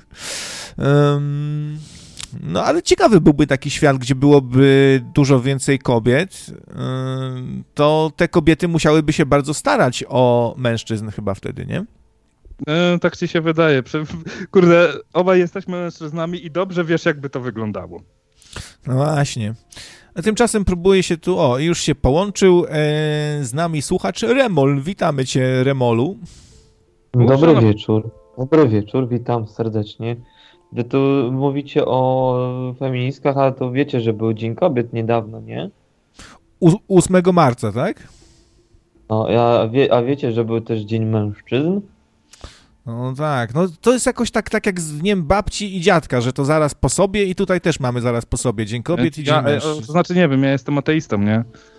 um, no ale ciekawy byłby taki świat, gdzie byłoby dużo więcej kobiet, um, to te kobiety musiałyby się bardzo starać o mężczyzn chyba wtedy, nie? E, tak ci się wydaje. Kurde, obaj jesteśmy mężczyznami i dobrze wiesz, jakby to wyglądało. No właśnie. A tymczasem próbuje się tu, o, już się połączył e, z nami słuchacz Remol. Witamy cię, Remolu. Dobry wieczór. Dobry wieczór, witam serdecznie. Wy tu mówicie o feministkach, ale to wiecie, że był Dzień Kobiet niedawno, nie? U, ósmego marca, tak? No, a, wie, a wiecie, że był też Dzień Mężczyzn? No tak, no to jest jakoś tak, tak jak z Dniem Babci i Dziadka, że to zaraz po sobie i tutaj też mamy zaraz po sobie Dzień Kobiet i Dzień ja, Mężczyzn. To znaczy, nie wiem, ja jestem ateistą, nie?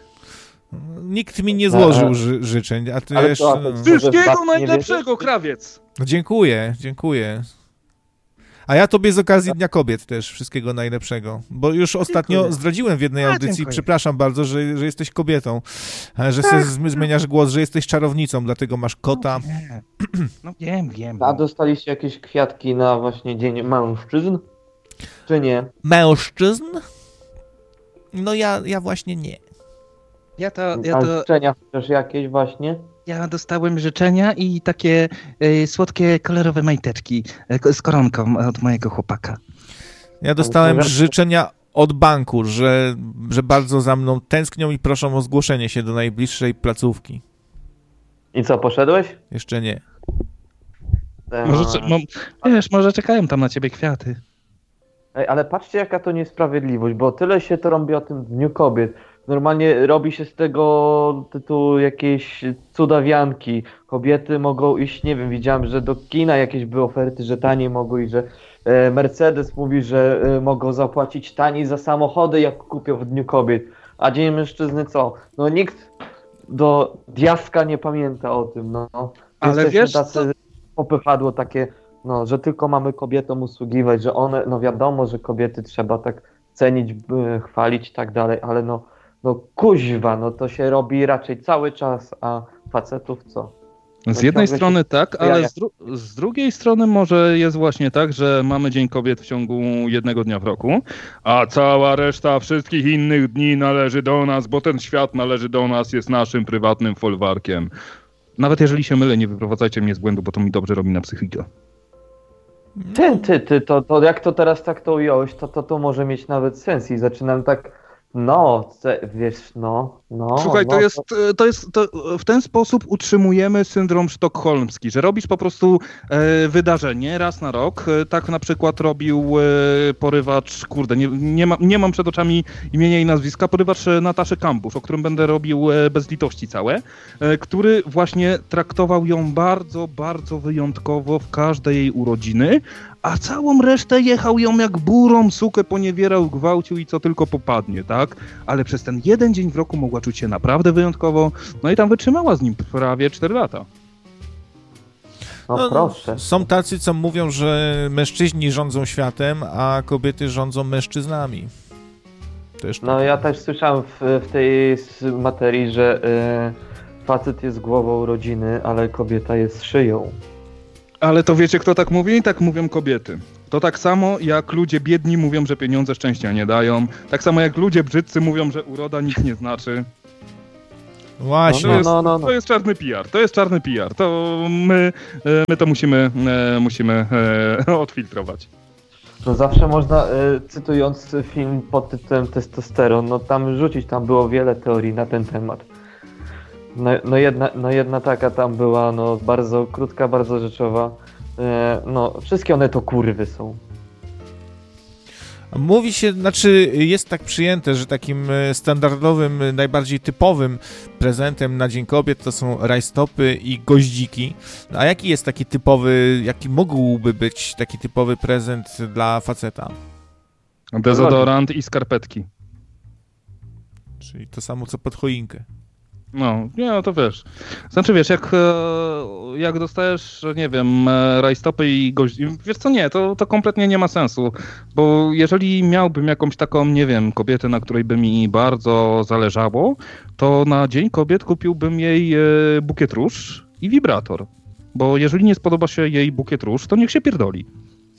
Nikt mi nie złożył ży- życzeń, a ty Ale jeszcze... to, No. Wszystkiego najlepszego, krawiec! No, dziękuję, dziękuję. A ja tobie z okazji Dnia Kobiet też wszystkiego najlepszego, bo już ostatnio Dziękuję. zdradziłem w jednej A, audycji, dziękuję. przepraszam bardzo, że, że jesteś kobietą, że tak. sobie zmieniasz głos, że jesteś czarownicą, dlatego masz kota. No, nie. No wiem, wiem. A dostaliście jakieś kwiatki na właśnie Dzień Mężczyzn? Czy nie? Mężczyzn? No ja, ja właśnie nie. Ja to, ja A to, życzenia też jakieś właśnie? ja dostałem życzenia i takie y, słodkie, kolorowe majteczki y, z koronką od mojego chłopaka. Ja dostałem Ale- życzenia od banku, że, że bardzo za mną tęsknią i proszą o zgłoszenie się do najbliższej placówki. I co, poszedłeś? Jeszcze nie. Eee, Może, czy- mo, Wiesz, może czekają tam na ciebie kwiaty. Ej, ale patrzcie, jaka to niesprawiedliwość, bo tyle się to robi o tym Dniu Kobiet. Normalnie robi się z tego tytułu jakieś cudawianki. Kobiety mogą iść, nie wiem, widziałem, że do kina jakieś były oferty, że taniej mogą iść, że e, Mercedes mówi, że e, mogą zapłacić taniej za samochody, jak kupią w Dniu Kobiet. A Dzień Mężczyzny co? No nikt do diaska nie pamięta o tym, no. Ale Jesteśmy wiesz, tacy popychadło takie, no, że tylko mamy kobietom usługiwać, że one, no wiadomo, że kobiety trzeba tak cenić, by, chwalić i tak dalej, ale no, no kuźwa, no to się robi raczej cały czas, a facetów co? Z No jednej ciągle strony się- tak, Ja- ale ja- z, dru- z drugiej strony może jest właśnie tak, że mamy Dzień Kobiet w ciągu jednego dnia w roku, a cała reszta wszystkich innych dni należy do nas, bo ten świat należy do nas, jest naszym prywatnym folwarkiem. Nawet jeżeli się mylę, nie wyprowadzajcie mnie z błędu, bo to mi dobrze robi na psychikę. Ty, ty, ty, to, to jak to teraz tak to ująłeś, to, to to może mieć nawet sens i zaczynam tak, no, ce, wiesz, no, No, Słuchaj, no, to jest, to jest to w ten sposób utrzymujemy syndrom sztokholmski, że robisz po prostu e, wydarzenie raz na rok. E, tak na przykład robił e, porywacz, kurde, nie, nie, ma, nie mam przed oczami imienia i nazwiska, porywacz Nataszy Kampusz, o którym będę robił e, bez litości całe, e, który właśnie traktował ją bardzo, bardzo wyjątkowo w każdej jej urodziny, a całą resztę jechał ją jak burą sukę, poniewierał, gwałcił i co tylko popadnie, tak? Ale przez ten jeden dzień w roku mogła czuć się naprawdę wyjątkowo, no i tam wytrzymała z nim prawie cztery lata. No, no proszę. Są tacy, co mówią, że mężczyźni rządzą światem, a kobiety rządzą mężczyznami. Też No ja też słyszałem w, w tej materii, że y, facet jest głową rodziny, ale kobieta jest szyją. Ale to wiecie, kto tak mówi? Tak mówią kobiety. To tak samo jak ludzie biedni mówią, że pieniądze szczęścia nie dają. Tak samo jak ludzie brzydcy mówią, że uroda nic nie znaczy. Właśnie. To jest, no, no, no. to jest czarny P R. To jest czarny P R. To my, my to musimy, musimy odfiltrować. No zawsze można, y, cytując film pod tytułem Testosteron, no tam rzucić, tam było wiele teorii na ten temat. No, no, jedna, no jedna taka tam była, no bardzo krótka, bardzo rzeczowa. E, no wszystkie one to kurwy są. Mówi się, znaczy jest tak przyjęte, że takim standardowym, najbardziej typowym prezentem na Dzień Kobiet to są rajstopy i goździki. A jaki jest taki typowy, jaki mógłby być taki typowy prezent dla faceta? Dezodorant i skarpetki. Czyli to samo co pod choinkę. No, nie, no to wiesz. Znaczy wiesz, jak, jak dostajesz, nie wiem, rajstopy i goździki, wiesz co, nie, to, to kompletnie nie ma sensu, bo jeżeli miałbym jakąś taką, nie wiem, kobietę, na której by mi bardzo zależało, to na Dzień Kobiet kupiłbym jej bukiet róż i wibrator, bo jeżeli nie spodoba się jej bukiet róż, to niech się pierdoli.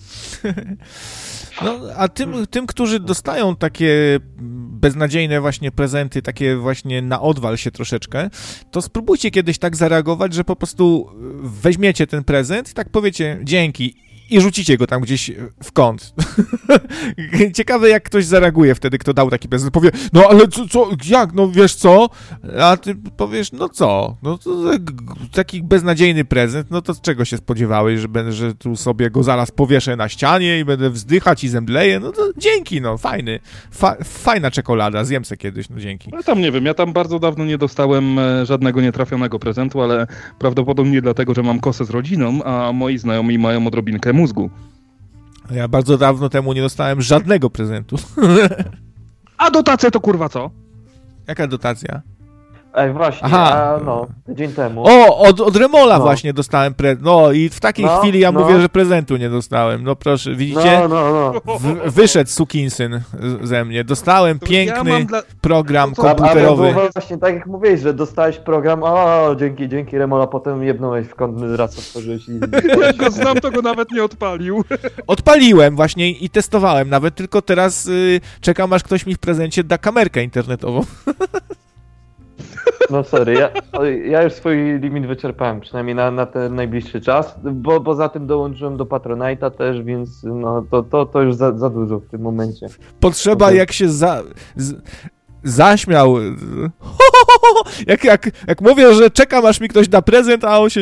No, a tym, tym, którzy dostają takie beznadziejne właśnie prezenty, takie właśnie na odwal się troszeczkę, to spróbujcie kiedyś tak zareagować, że po prostu weźmiecie ten prezent i tak powiecie dzięki i rzucicie go tam gdzieś w kąt. Ciekawe, jak ktoś zareaguje wtedy, kto dał taki prezent. Powie, no ale co, co, jak, no wiesz co? A ty powiesz, no co? No to taki beznadziejny prezent, no to z czego się spodziewałeś, że będę, że tu sobie go zaraz powieszę na ścianie i będę wzdychać i zemdleję? No to dzięki, no, fajny. Fa- fajna czekolada, zjem se kiedyś, no dzięki. Ja tam nie wiem, ja tam bardzo dawno nie dostałem żadnego nietrafionego prezentu, ale prawdopodobnie dlatego, że mam kosę z rodziną, a moi znajomi mają odrobinkę mózgu. Ja bardzo dawno temu nie dostałem żadnego prezentu. A dotacje to kurwa co? Jaka dotacja? Ej, właśnie, Aha. a no, tydzień temu. O, od, od Remola No. właśnie dostałem prezent. No i w takiej No, chwili ja no. mówię, że prezentu nie dostałem. No proszę, widzicie? No, no, no. W, wyszedł sukinsyn ze mnie. Dostałem To piękny ja mam dla- program To co? A, a komputerowy. było właśnie tak jak mówiłeś, że dostałeś program, o dzięki, dzięki Remola, potem jebnąłeś w kątny raz otworzyłeś i... Jak go znam, to go nawet nie odpalił. Odpaliłem właśnie i testowałem nawet, tylko teraz y, czekam, aż ktoś mi w prezencie da kamerkę internetową. No sorry, ja, ja już swój limit wyczerpałem, przynajmniej na, na ten najbliższy czas, bo poza tym dołączyłem do Patronite'a też, więc no to, to, to już za, za dużo w tym momencie. Potrzeba, Okej. jak się za, z, zaśmiał. Jak, jak, jak mówię, że czekam, aż mi ktoś da prezent, a on się...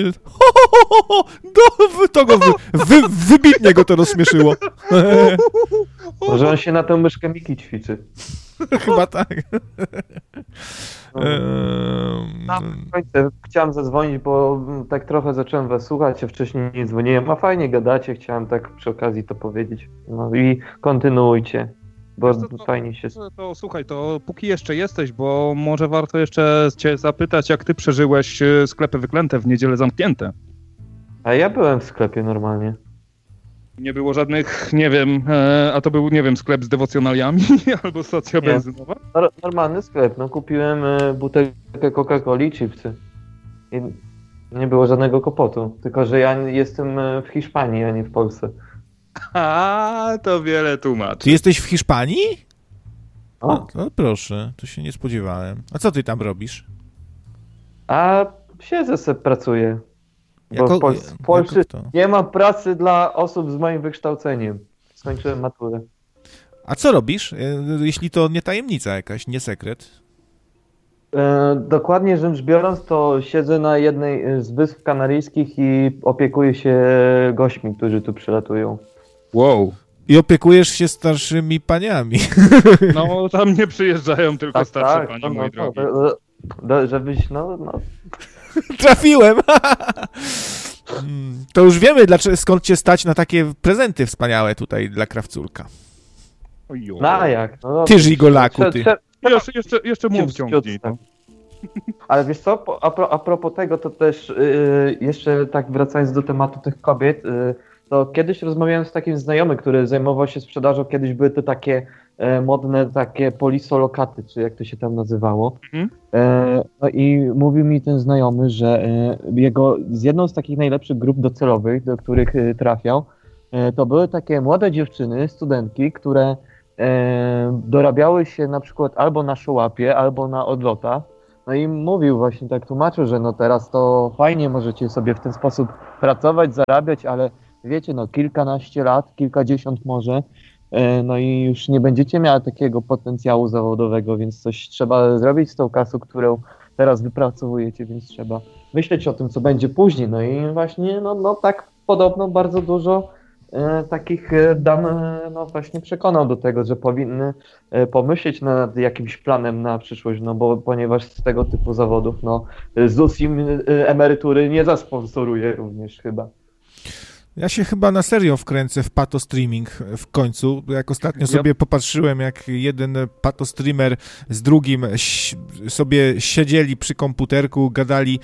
No, to go wy, wy, wybitnie go to rozśmieszyło. Może on się na tę myszkę Miki ćwiczy. Chyba tak. No. Ehm, Na końcu chciałem zadzwonić, bo tak trochę zacząłem was słuchać, a wcześniej nie dzwoniłem, a fajnie gadacie, chciałem tak przy okazji to powiedzieć. No i kontynuujcie, bo Wiesz co, to- fajnie się... To, to słuchaj, to póki jeszcze jesteś, bo może warto jeszcze cię zapytać, jak ty przeżyłeś e, sklepy wyklęte w niedzielę zamknięte. A ja byłem w sklepie normalnie. Nie było żadnych, nie wiem, e, a to był, nie wiem, sklep z dewocjonaliami albo stacja Nie. benzynowa? Nor- Normalny sklep, no kupiłem e, butelkę Coca-Coli i chipsy. I nie było żadnego kłopotu, tylko że ja jestem e, w Hiszpanii, a nie w Polsce. A, to wiele tłumaczy. Ty jesteś w Hiszpanii? O, No, no proszę, to się nie spodziewałem. A co ty tam robisz? a siedzę se, pracuję. Bo Jako- w, Pol- w jako Polsce kto? nie ma pracy dla osób z moim wykształceniem. Skończyłem maturę. A co robisz, e, jeśli to nie tajemnica jakaś, nie sekret? E, dokładnie rzecz biorąc, to siedzę na jednej z Wysp Kanaryjskich i opiekuję się gośćmi, którzy tu przylatują. Wow. I opiekujesz się starszymi paniami. No, tam nie przyjeżdżają tylko Tak, starsze tak, panie, no, mój no, drogi. no, no, żebyś, no, no. Trafiłem! Mm, to już wiemy, dlaczego, skąd cię stać na takie prezenty wspaniałe tutaj dla krawcórka. Ojo. No jak? No, no, Ty żigolaku, trze- ty. trze- Jeszcze, jeszcze, jeszcze mów Ciut- ciągnij. ciut- No. Ale wiesz co, po- a, pro, a propos tego, to też yy, jeszcze tak wracając do tematu tych kobiet, yy, to kiedyś rozmawiałem z takim znajomym, który zajmował się sprzedażą, kiedyś były to takie e, modne takie polisolokaty, czy jak to się tam nazywało. Mhm. E, no i mówił mi ten znajomy, że e, jego, z jedną z takich najlepszych grup docelowych, do których e, trafiał, e, to były takie młode dziewczyny, studentki, które e, dorabiały się na przykład albo na szołapie, albo na odlotach. No i mówił właśnie, tak tłumaczył, że no teraz to fajnie możecie sobie w ten sposób pracować, zarabiać, ale wiecie, no kilkanaście lat, kilkadziesiąt może, no i już nie będziecie miała takiego potencjału zawodowego, więc coś trzeba zrobić z tą kasą, którą teraz wypracowujecie, więc trzeba myśleć o tym, co będzie później. No i właśnie, no, no tak podobno bardzo dużo e, takich dam, e, no właśnie przekonał do tego, że powinny e, pomyśleć nad jakimś planem na przyszłość, no bo ponieważ z tego typu zawodów, no ZUS im e, emerytury nie zasponsoruje również chyba. Ja się chyba na serio wkręcę w patostreaming w końcu. Jak ostatnio sobie popatrzyłem, jak jeden patostreamer z drugim ś- sobie siedzieli przy komputerku, gadali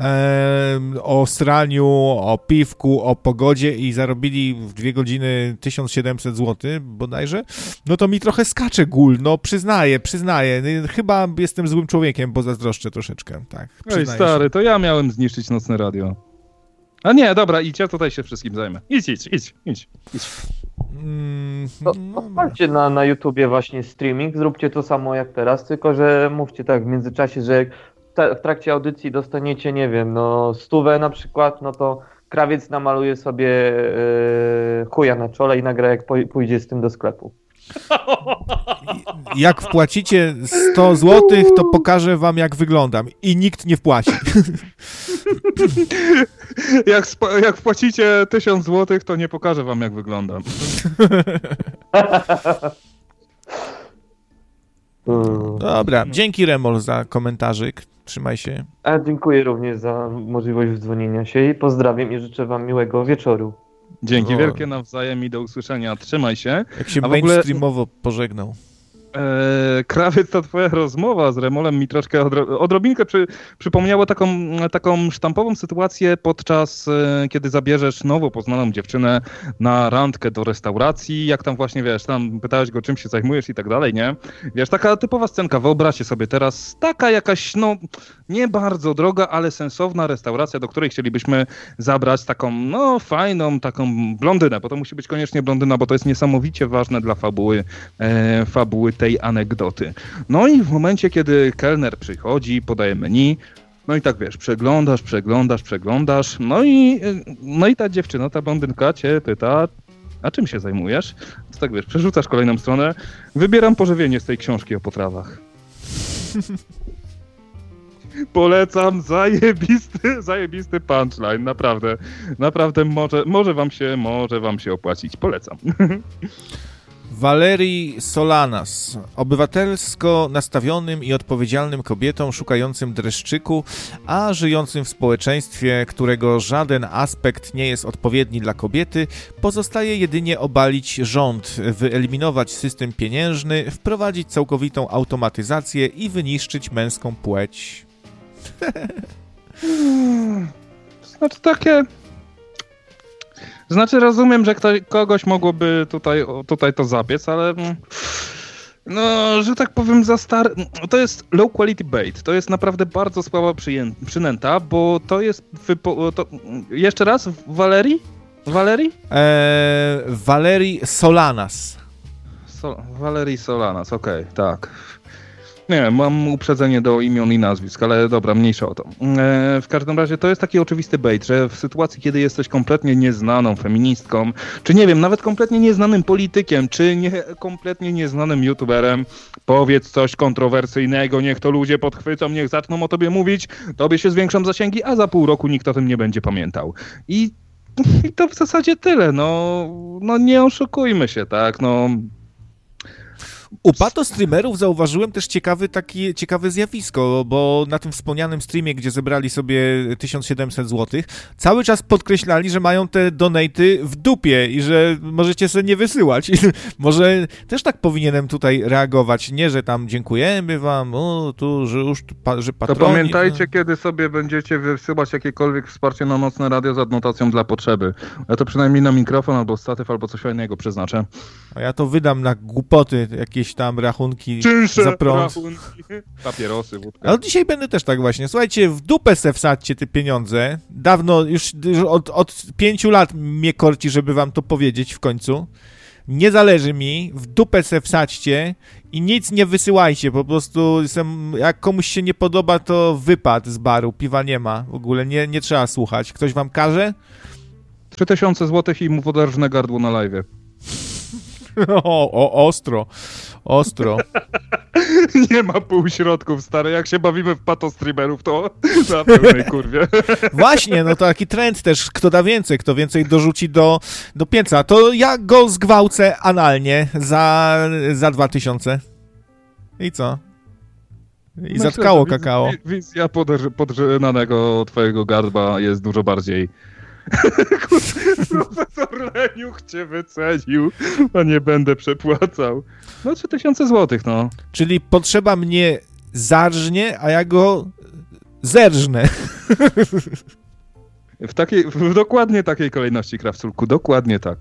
e, o sraniu, o piwku, o pogodzie i zarobili w dwie godziny tysiąc siedemset złotych bodajże, no to mi trochę skacze gól. No przyznaję, przyznaję. Chyba jestem złym człowiekiem, bo zazdroszczę troszeczkę. Tak, Ej, stary, się. To ja miałem zniszczyć nocne radio. A nie, dobra, idź, ja tutaj się wszystkim zajmę. Idź, idź, idź, idź, idź. Mm, to, odpalcie na, na YouTubie właśnie streaming, zróbcie to samo jak teraz, tylko że mówcie tak w międzyczasie, że ta, w trakcie audycji dostaniecie, nie wiem, no stówę na przykład, no to krawiec namaluje sobie yy, chuja na czole i nagra jak po, pójdzie z tym do sklepu. Jak wpłacicie sto złotych, to pokażę wam, jak wyglądam. I nikt nie wpłaci. Jak, sp- jak wpłacicie tysiąc złotych, to nie pokażę wam, jak wyglądam. Dobra, dzięki Remol za komentarzyk. Trzymaj się. A dziękuję również za możliwość wdzwonienia się i pozdrawiam i życzę wam miłego wieczoru. Dzięki o. wielkie nawzajem i do usłyszenia. Trzymaj się. Jak się A w ogóle... mainstreamowo pożegnał. Eee, krawiec, ta twoja rozmowa z Remolem mi troszkę odro- odrobinkę przy, przypomniało taką, taką sztampową sytuację podczas, e, kiedy zabierzesz nowo poznaną dziewczynę na randkę do restauracji, jak tam właśnie, wiesz, tam pytałeś go, czym się zajmujesz i tak dalej, nie? Wiesz, taka typowa scenka, wyobraźcie sobie teraz, taka jakaś, no, nie bardzo droga, ale sensowna restauracja, do której chcielibyśmy zabrać taką, no, fajną, taką blondynę, bo to musi być koniecznie blondyna, bo to jest niesamowicie ważne dla fabuły, e, fabuły tej anegdoty. No i w momencie, kiedy kelner przychodzi, podaje menu, no i tak wiesz, przeglądasz, przeglądasz, przeglądasz, no i, no i ta dziewczyna, ta blondynka cię pyta, a czym się zajmujesz? To tak wiesz, przerzucasz kolejną stronę, wybieram pożywienie z tej książki o potrawach. Polecam, zajebisty, zajebisty punchline, naprawdę, naprawdę może, może wam się, może wam się opłacić, polecam. Valerii Solanas, obywatelsko nastawionym i odpowiedzialnym kobietom szukającym dreszczyku, a żyjącym w społeczeństwie, którego żaden aspekt nie jest odpowiedni dla kobiety, pozostaje jedynie obalić rząd, wyeliminować system pieniężny, wprowadzić całkowitą automatyzację i wyniszczyć męską płeć. Znaczy takie... Znaczy rozumiem, że ktoś, kogoś mogłoby tutaj, tutaj to zapiec, ale no, że tak powiem za stary... To jest low quality bait, to jest naprawdę bardzo słaba przyję... przynęta, bo to jest... Wypo... To... Jeszcze raz? Valerii? Valerii? Eee, Valerii Solanas. So... Valerii Solanas, okej, okay, tak. Nie, mam uprzedzenie do imion i nazwisk, ale dobra, mniejsza o to. E, w każdym razie to jest taki oczywisty bait, że w sytuacji, kiedy jesteś kompletnie nieznaną feministką, czy nie wiem, nawet kompletnie nieznanym politykiem, czy nie, kompletnie nieznanym youtuberem, powiedz coś kontrowersyjnego, niech to ludzie podchwycą, niech zaczną o tobie mówić, tobie się zwiększą zasięgi, a za pół roku nikt o tym nie będzie pamiętał. I, i to w zasadzie tyle, no, no nie oszukujmy się, tak, no... U patostreamerów zauważyłem też ciekawy taki, ciekawe zjawisko, bo na tym wspomnianym streamie, gdzie zebrali sobie tysiąc siedemset złotych, cały czas podkreślali, że mają te donaty w dupie i że możecie sobie nie wysyłać. I może też tak powinienem tutaj reagować, nie, że tam dziękujemy wam, o, tu, że już, że patroni... To pamiętajcie, kiedy sobie będziecie wysyłać jakiekolwiek wsparcie na Nocne Radio z adnotacją dla potrzeby. Ja to przynajmniej na mikrofon, albo statyw, albo coś fajnego przeznaczę. A ja to wydam na głupoty, jakieś tam rachunki Czynsze, za prąd. rachunki, papierosy, wódka. Ale dzisiaj będę też tak właśnie. Słuchajcie, w dupę se wsadźcie te pieniądze. Dawno, już, już od, od pięciu lat mnie korci, żeby wam to powiedzieć w końcu. Nie zależy mi, w dupę se wsadźcie i nic nie wysyłajcie. Po prostu jestem, jak komuś się nie podoba, to wypad z baru, piwa nie ma. W ogóle nie, nie trzeba słuchać. Ktoś wam każe? Trzy tysiące złotych i mu podarżne gardło na live'ie. O, o, ostro, ostro. Nie ma półśrodków, stary. Jak się bawimy w patostreamerów, to na pełnej kurwie. Właśnie, no to taki trend też. Kto da więcej, kto więcej dorzuci do, do pieca. To ja go zgwałcę analnie za, za dwa tysiące. I co? I Myślę, zatkało wiz, kakao. Wizja podrz- podrzenanego twojego gardła jest dużo bardziej... Profesor Leniuch cię wycenił, a nie będę przepłacał. No trzy tysiące złotych, no. Czyli potrzeba mnie zarżnie, a ja go zerżnę. W takiej, w dokładnie takiej kolejności, Krawculku, dokładnie tak.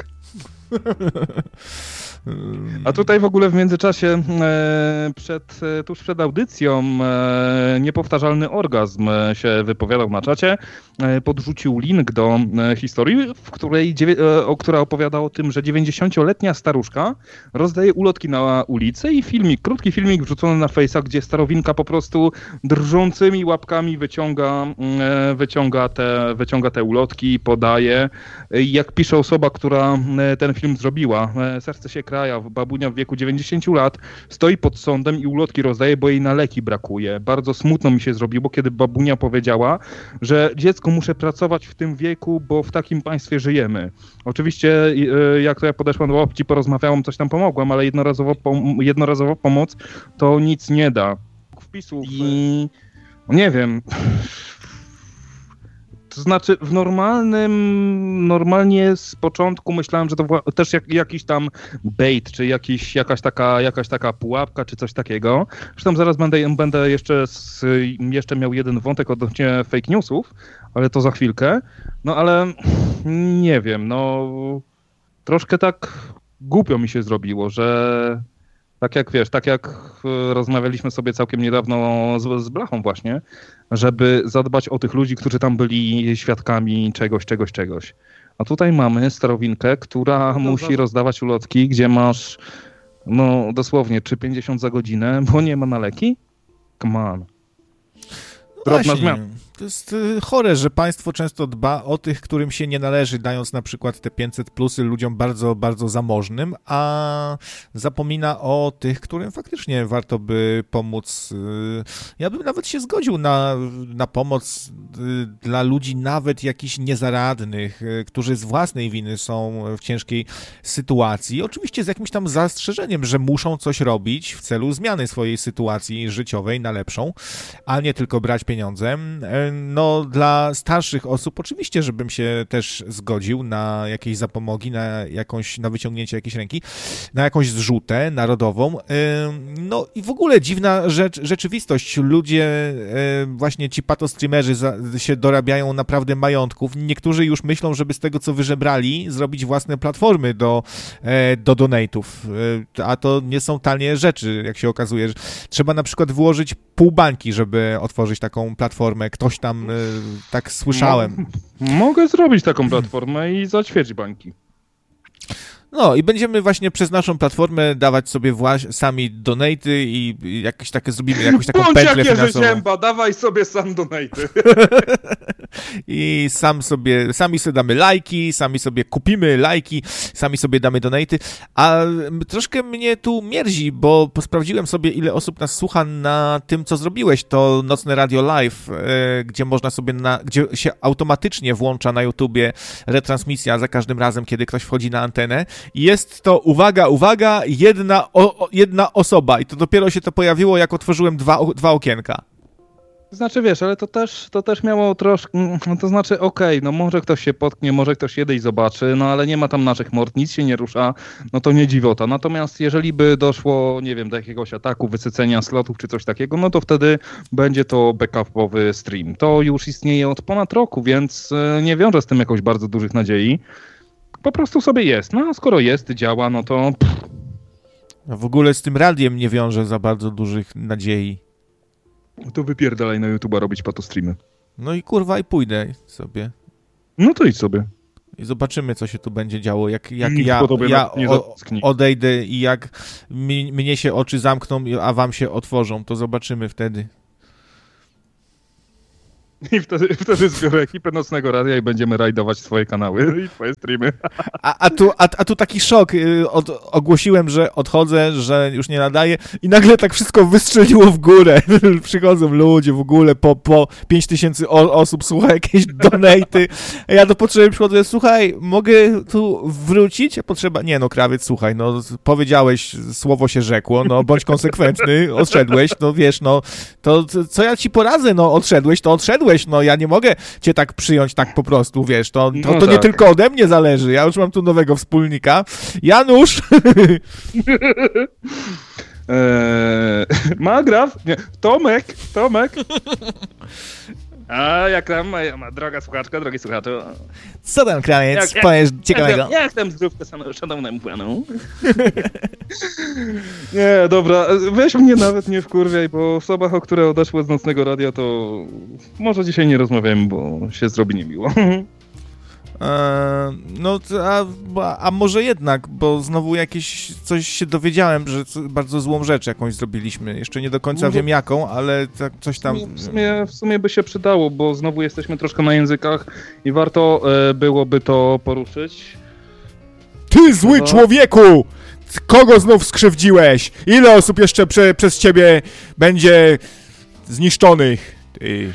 A tutaj w ogóle w międzyczasie e, przed, e, tuż przed audycją e, niepowtarzalny orgazm się wypowiadał na czacie, e, podrzucił link do e, historii, w której, e, o, która opowiada o tym, że dziewięćdziesięcioletnia staruszka rozdaje ulotki na ulicy i filmik, krótki filmik wrzucony na Face'a, gdzie starowinka po prostu drżącymi łapkami wyciąga, e, wyciąga, te, wyciąga te ulotki, podaje. E, jak pisze osoba, która e, ten film zrobiła, e, serce się kraja, babunia w wieku dziewięćdziesięciu lat stoi pod sądem i ulotki rozdaje, bo jej na leki brakuje. Bardzo smutno mi się zrobiło, kiedy babunia powiedziała, że dziecko, muszę pracować w tym wieku, bo w takim państwie żyjemy. Oczywiście jak to ja podeszłam do babci, porozmawiałam, coś tam pomogłam, ale jednorazowo, pom- jednorazowo pomoc to nic nie da. Wpisów i nie wiem... To znaczy w normalnym, normalnie z początku myślałem, że to wła- też jak, jakiś tam bait, czy jakiś, jakaś, taka, jakaś taka pułapka, czy coś takiego. Zresztą zaraz będę, będę jeszcze, z, jeszcze miał jeden wątek odnośnie fake newsów, ale to za chwilkę. No ale nie wiem, no troszkę tak głupio mi się zrobiło, że tak jak wiesz, tak jak rozmawialiśmy sobie całkiem niedawno z, z Blachą właśnie, żeby zadbać o tych ludzi, którzy tam byli świadkami czegoś, czegoś, czegoś. A tutaj mamy starowinkę, która no musi za... rozdawać ulotki, gdzie masz no dosłownie trzy pięćdziesiąt za godzinę, bo nie ma na leki? Come on. Drobna zmiana. To jest chore, że państwo często dba o tych, którym się nie należy, dając na przykład te pięćset plusy ludziom bardzo, bardzo zamożnym, a zapomina o tych, którym faktycznie warto by pomóc. Ja bym nawet się zgodził na, na pomoc dla ludzi nawet jakichś niezaradnych, którzy z własnej winy są w ciężkiej sytuacji. Oczywiście z jakimś tam zastrzeżeniem, że muszą coś robić w celu zmiany swojej sytuacji życiowej na lepszą, a nie tylko brać pieniądze. No dla starszych osób oczywiście, żebym się też zgodził na jakieś zapomogi, na jakąś, na wyciągnięcie jakiejś ręki, na jakąś zrzutę narodową. No i w ogóle dziwna rzecz, rzeczywistość. Ludzie, właśnie ci patostreamerzy się dorabiają naprawdę majątków. Niektórzy już myślą, żeby z tego, co wyżebrali, zrobić własne platformy do, do donate'ów. A to nie są tanie rzeczy, jak się okazuje. Trzeba na przykład wyłożyć pół bańki, żeby otworzyć taką platformę. Ktoś tam, tak słyszałem. Mogę zrobić taką platformę i za ćwierć bańki. No i będziemy właśnie przez naszą platformę dawać sobie właś- sami donaty i jakieś takie zrobimy, jakąś taką Bądź pętlę jak finansową. Jerzy Zięba, dawaj sobie sam donaty. I sam sobie, sami sobie damy lajki, sami sobie kupimy lajki, sami sobie damy donaty, a troszkę mnie tu mierzi, bo sprawdziłem sobie, ile osób nas słucha na tym, co zrobiłeś, to Nocne Radio Live, e, gdzie można sobie, na, gdzie się automatycznie włącza na YouTubie retransmisja za każdym razem, kiedy ktoś wchodzi na antenę. I jest to, uwaga, uwaga, jedna, o, jedna osoba i to dopiero się to pojawiło, jak otworzyłem dwa, dwa okienka. Znaczy wiesz, ale to też, to też miało troszkę, no to znaczy okej, okay, no może ktoś się potknie, może ktoś kiedyś zobaczy, no ale nie ma tam naszych mord, nic się nie rusza, no to nie dziwota. Natomiast jeżeli by doszło, nie wiem, do jakiegoś ataku, wysycenia slotów czy coś takiego, no to wtedy będzie to backupowy stream. To już istnieje od ponad roku, więc nie wiąże z tym jakoś bardzo dużych nadziei. Po prostu sobie jest, no a skoro jest, działa, no to... W ogóle z tym radiem nie wiąże za bardzo dużych nadziei. To wypierdalaj na YouTube'a robić patostreamy. No i kurwa i pójdę sobie. No to idź sobie. I zobaczymy, co się tu będzie działo, jak, jak Nikt ja, po tobie ja nie o, zatknie. odejdę i jak mi, mnie się oczy zamkną, a wam się otworzą, to zobaczymy wtedy. I wtedy, wtedy zbiorę ekipę Nocnego Radia i będziemy rajdować swoje kanały i twoje streamy. A, a, tu, a, a tu taki szok. Od, ogłosiłem, że odchodzę, że już nie nadaję i nagle tak wszystko wystrzeliło w górę. Przychodzą ludzie w ogóle, po, po pięć tysięcy osób słucha jakieś donaty. A ja do potrzeby przychodzę, słuchaj, mogę tu wrócić? Potrzeba... Nie no, krawiec, słuchaj, no powiedziałeś, słowo się rzekło, no bądź konsekwentny, odszedłeś, no wiesz, no to co ja ci poradzę, no odszedłeś, to odszedłeś. No ja nie mogę cię tak przyjąć tak po prostu, wiesz, to, to, no to tak. nie tylko ode mnie zależy, ja już mam tu nowego wspólnika. Janusz! eee, Magraf? Nie, Tomek, Tomek. A jak tam, moja ma droga słuchaczka, drogi słuchaczu? Co tam, krawiec, Jak- jak- powiesz ciekawego? Jak, jak tam zdrówkę szanownemu panu? Nie, dobra, weź mnie nawet nie wkurwiaj, bo o osobach, o które odeszły z Nocnego Radia, to może dzisiaj nie rozmawiamy, bo się zrobi niemiło. Eee, no, a, a może jednak, bo znowu jakieś coś się dowiedziałem, że co, bardzo złą rzecz jakąś zrobiliśmy. Jeszcze nie do końca No to- wiem jaką, ale tak coś tam... W sumie, w sumie by się przydało, bo znowu jesteśmy troszkę na językach i warto e, byłoby to poruszyć. Ty zły No. człowieku! Kogo znów skrzywdziłeś? Ile osób jeszcze prze, przez ciebie będzie zniszczonych? Ty...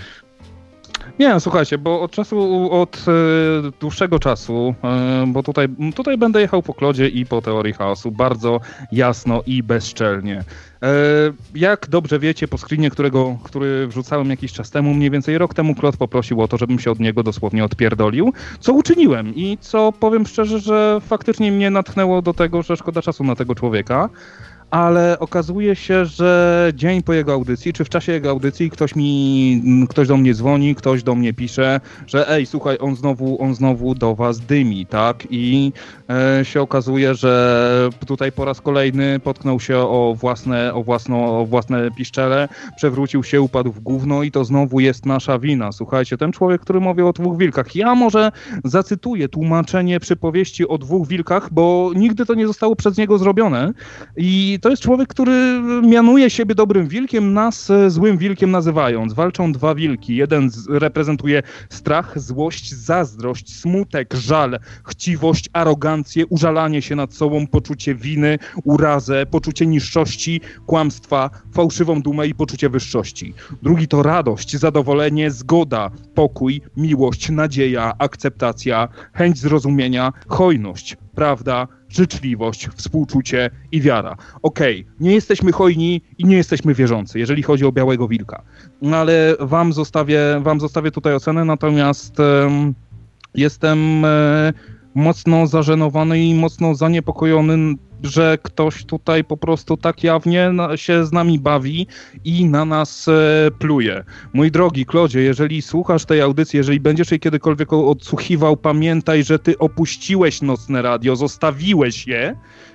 Nie, słuchajcie, bo od czasu, od e, dłuższego czasu, e, bo tutaj, tutaj będę jechał po klodzie i po teorii chaosu, bardzo jasno i bezczelnie. E, jak dobrze wiecie, po screenie, którego, który wrzucałem jakiś czas temu, mniej więcej rok temu, Klot poprosił o to, żebym się od niego dosłownie odpierdolił, co uczyniłem i co powiem szczerze, że faktycznie mnie natchnęło do tego, że szkoda czasu na tego człowieka. Ale okazuje się, że dzień po jego audycji, czy w czasie jego audycji ktoś mi, ktoś do mnie dzwoni, ktoś do mnie pisze, że ej, słuchaj, on znowu, on znowu do was dymi, tak? I e, się okazuje, że tutaj po raz kolejny potknął się o własne, o, własno, o własne piszczele, przewrócił się, upadł w gówno i to znowu jest nasza wina. Słuchajcie, ten człowiek, który mówi o dwóch wilkach, ja może zacytuję tłumaczenie przypowieści o dwóch wilkach, bo nigdy to nie zostało przez niego zrobione i to jest człowiek, który mianuje siebie dobrym wilkiem, nas e, złym wilkiem nazywając. Walczą dwa wilki. Jeden z, reprezentuje strach, złość, zazdrość, smutek, żal, chciwość, arogancję, użalanie się nad sobą, poczucie winy, urazę, poczucie niższości, kłamstwa, fałszywą dumę i poczucie wyższości. Drugi to radość, zadowolenie, zgoda, pokój, miłość, nadzieja, akceptacja, chęć zrozumienia, hojność, prawda, życzliwość, współczucie i wiara. Okej, okay, nie jesteśmy hojni i nie jesteśmy wierzący, jeżeli chodzi o Białego Wilka. No ale wam zostawię, wam zostawię tutaj ocenę, natomiast um, jestem e, mocno zażenowany i mocno zaniepokojony, że ktoś tutaj po prostu tak jawnie na, się z nami bawi i na nas e, pluje. Mój drogi Klodzie, jeżeli słuchasz tej audycji, jeżeli będziesz jej kiedykolwiek odsłuchiwał, pamiętaj, że ty opuściłeś Nocne Radio, zostawiłeś je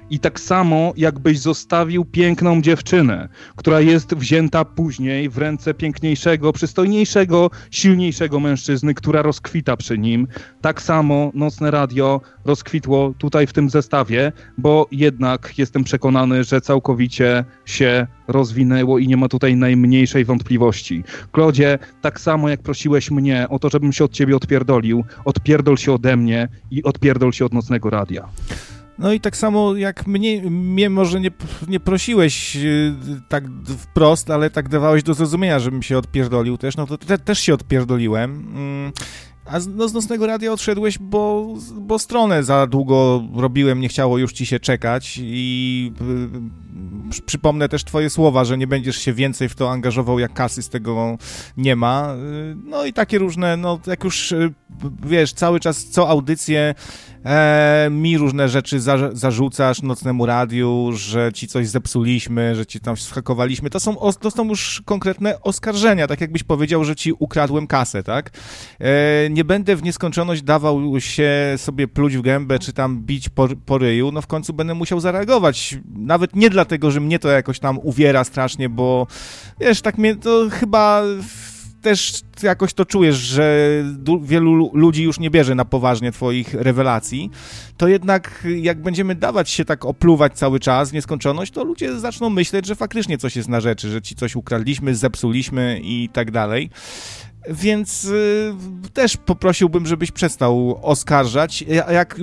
I tak samo jakbyś zostawił piękną dziewczynę, która jest wzięta później w ręce piękniejszego, przystojniejszego, silniejszego mężczyzny, która rozkwita przy nim. Tak samo Nocne Radio rozkwitło tutaj w tym zestawie, bo jednak jestem przekonany, że całkowicie się rozwinęło i nie ma tutaj najmniejszej wątpliwości. Klodzie, tak samo jak prosiłeś mnie o to, żebym się od ciebie odpierdolił, odpierdol się ode mnie i odpierdol się od Nocnego Radia. No i tak samo jak mnie, mnie może nie, nie prosiłeś yy, tak wprost, ale tak dawałeś do zrozumienia, żebym się odpierdolił też, no to te, też się odpierdoliłem. Yy. A z, no, z Nocnego Radia odszedłeś, bo, bo stronę za długo robiłem, nie chciało już ci się czekać i y, przypomnę też twoje słowa, że nie będziesz się więcej w to angażował, jak kasy z tego nie ma. Y, no i takie różne, no jak już y, wiesz, cały czas co audycję e, mi różne rzeczy za, zarzucasz Nocnemu Radiu, że ci coś zepsuliśmy, że ci tam schakowaliśmy, to są, to są już konkretne oskarżenia, tak jakbyś powiedział, że ci ukradłem kasę, tak? E, nie będę w nieskończoność dawał się sobie pluć w gębę, czy tam bić po, po ryju, no w końcu będę musiał zareagować. Nawet nie dlatego, że mnie to jakoś tam uwiera strasznie, bo wiesz, tak mnie to chyba też jakoś to czujesz, że du- wielu ludzi już nie bierze na poważnie twoich rewelacji, to jednak jak będziemy dawać się tak opluwać cały czas w nieskończoność, to ludzie zaczną myśleć, że faktycznie coś jest na rzeczy, że ci coś ukradliśmy, zepsuliśmy i tak dalej. Więc y, też poprosiłbym, żebyś przestał oskarżać. Jak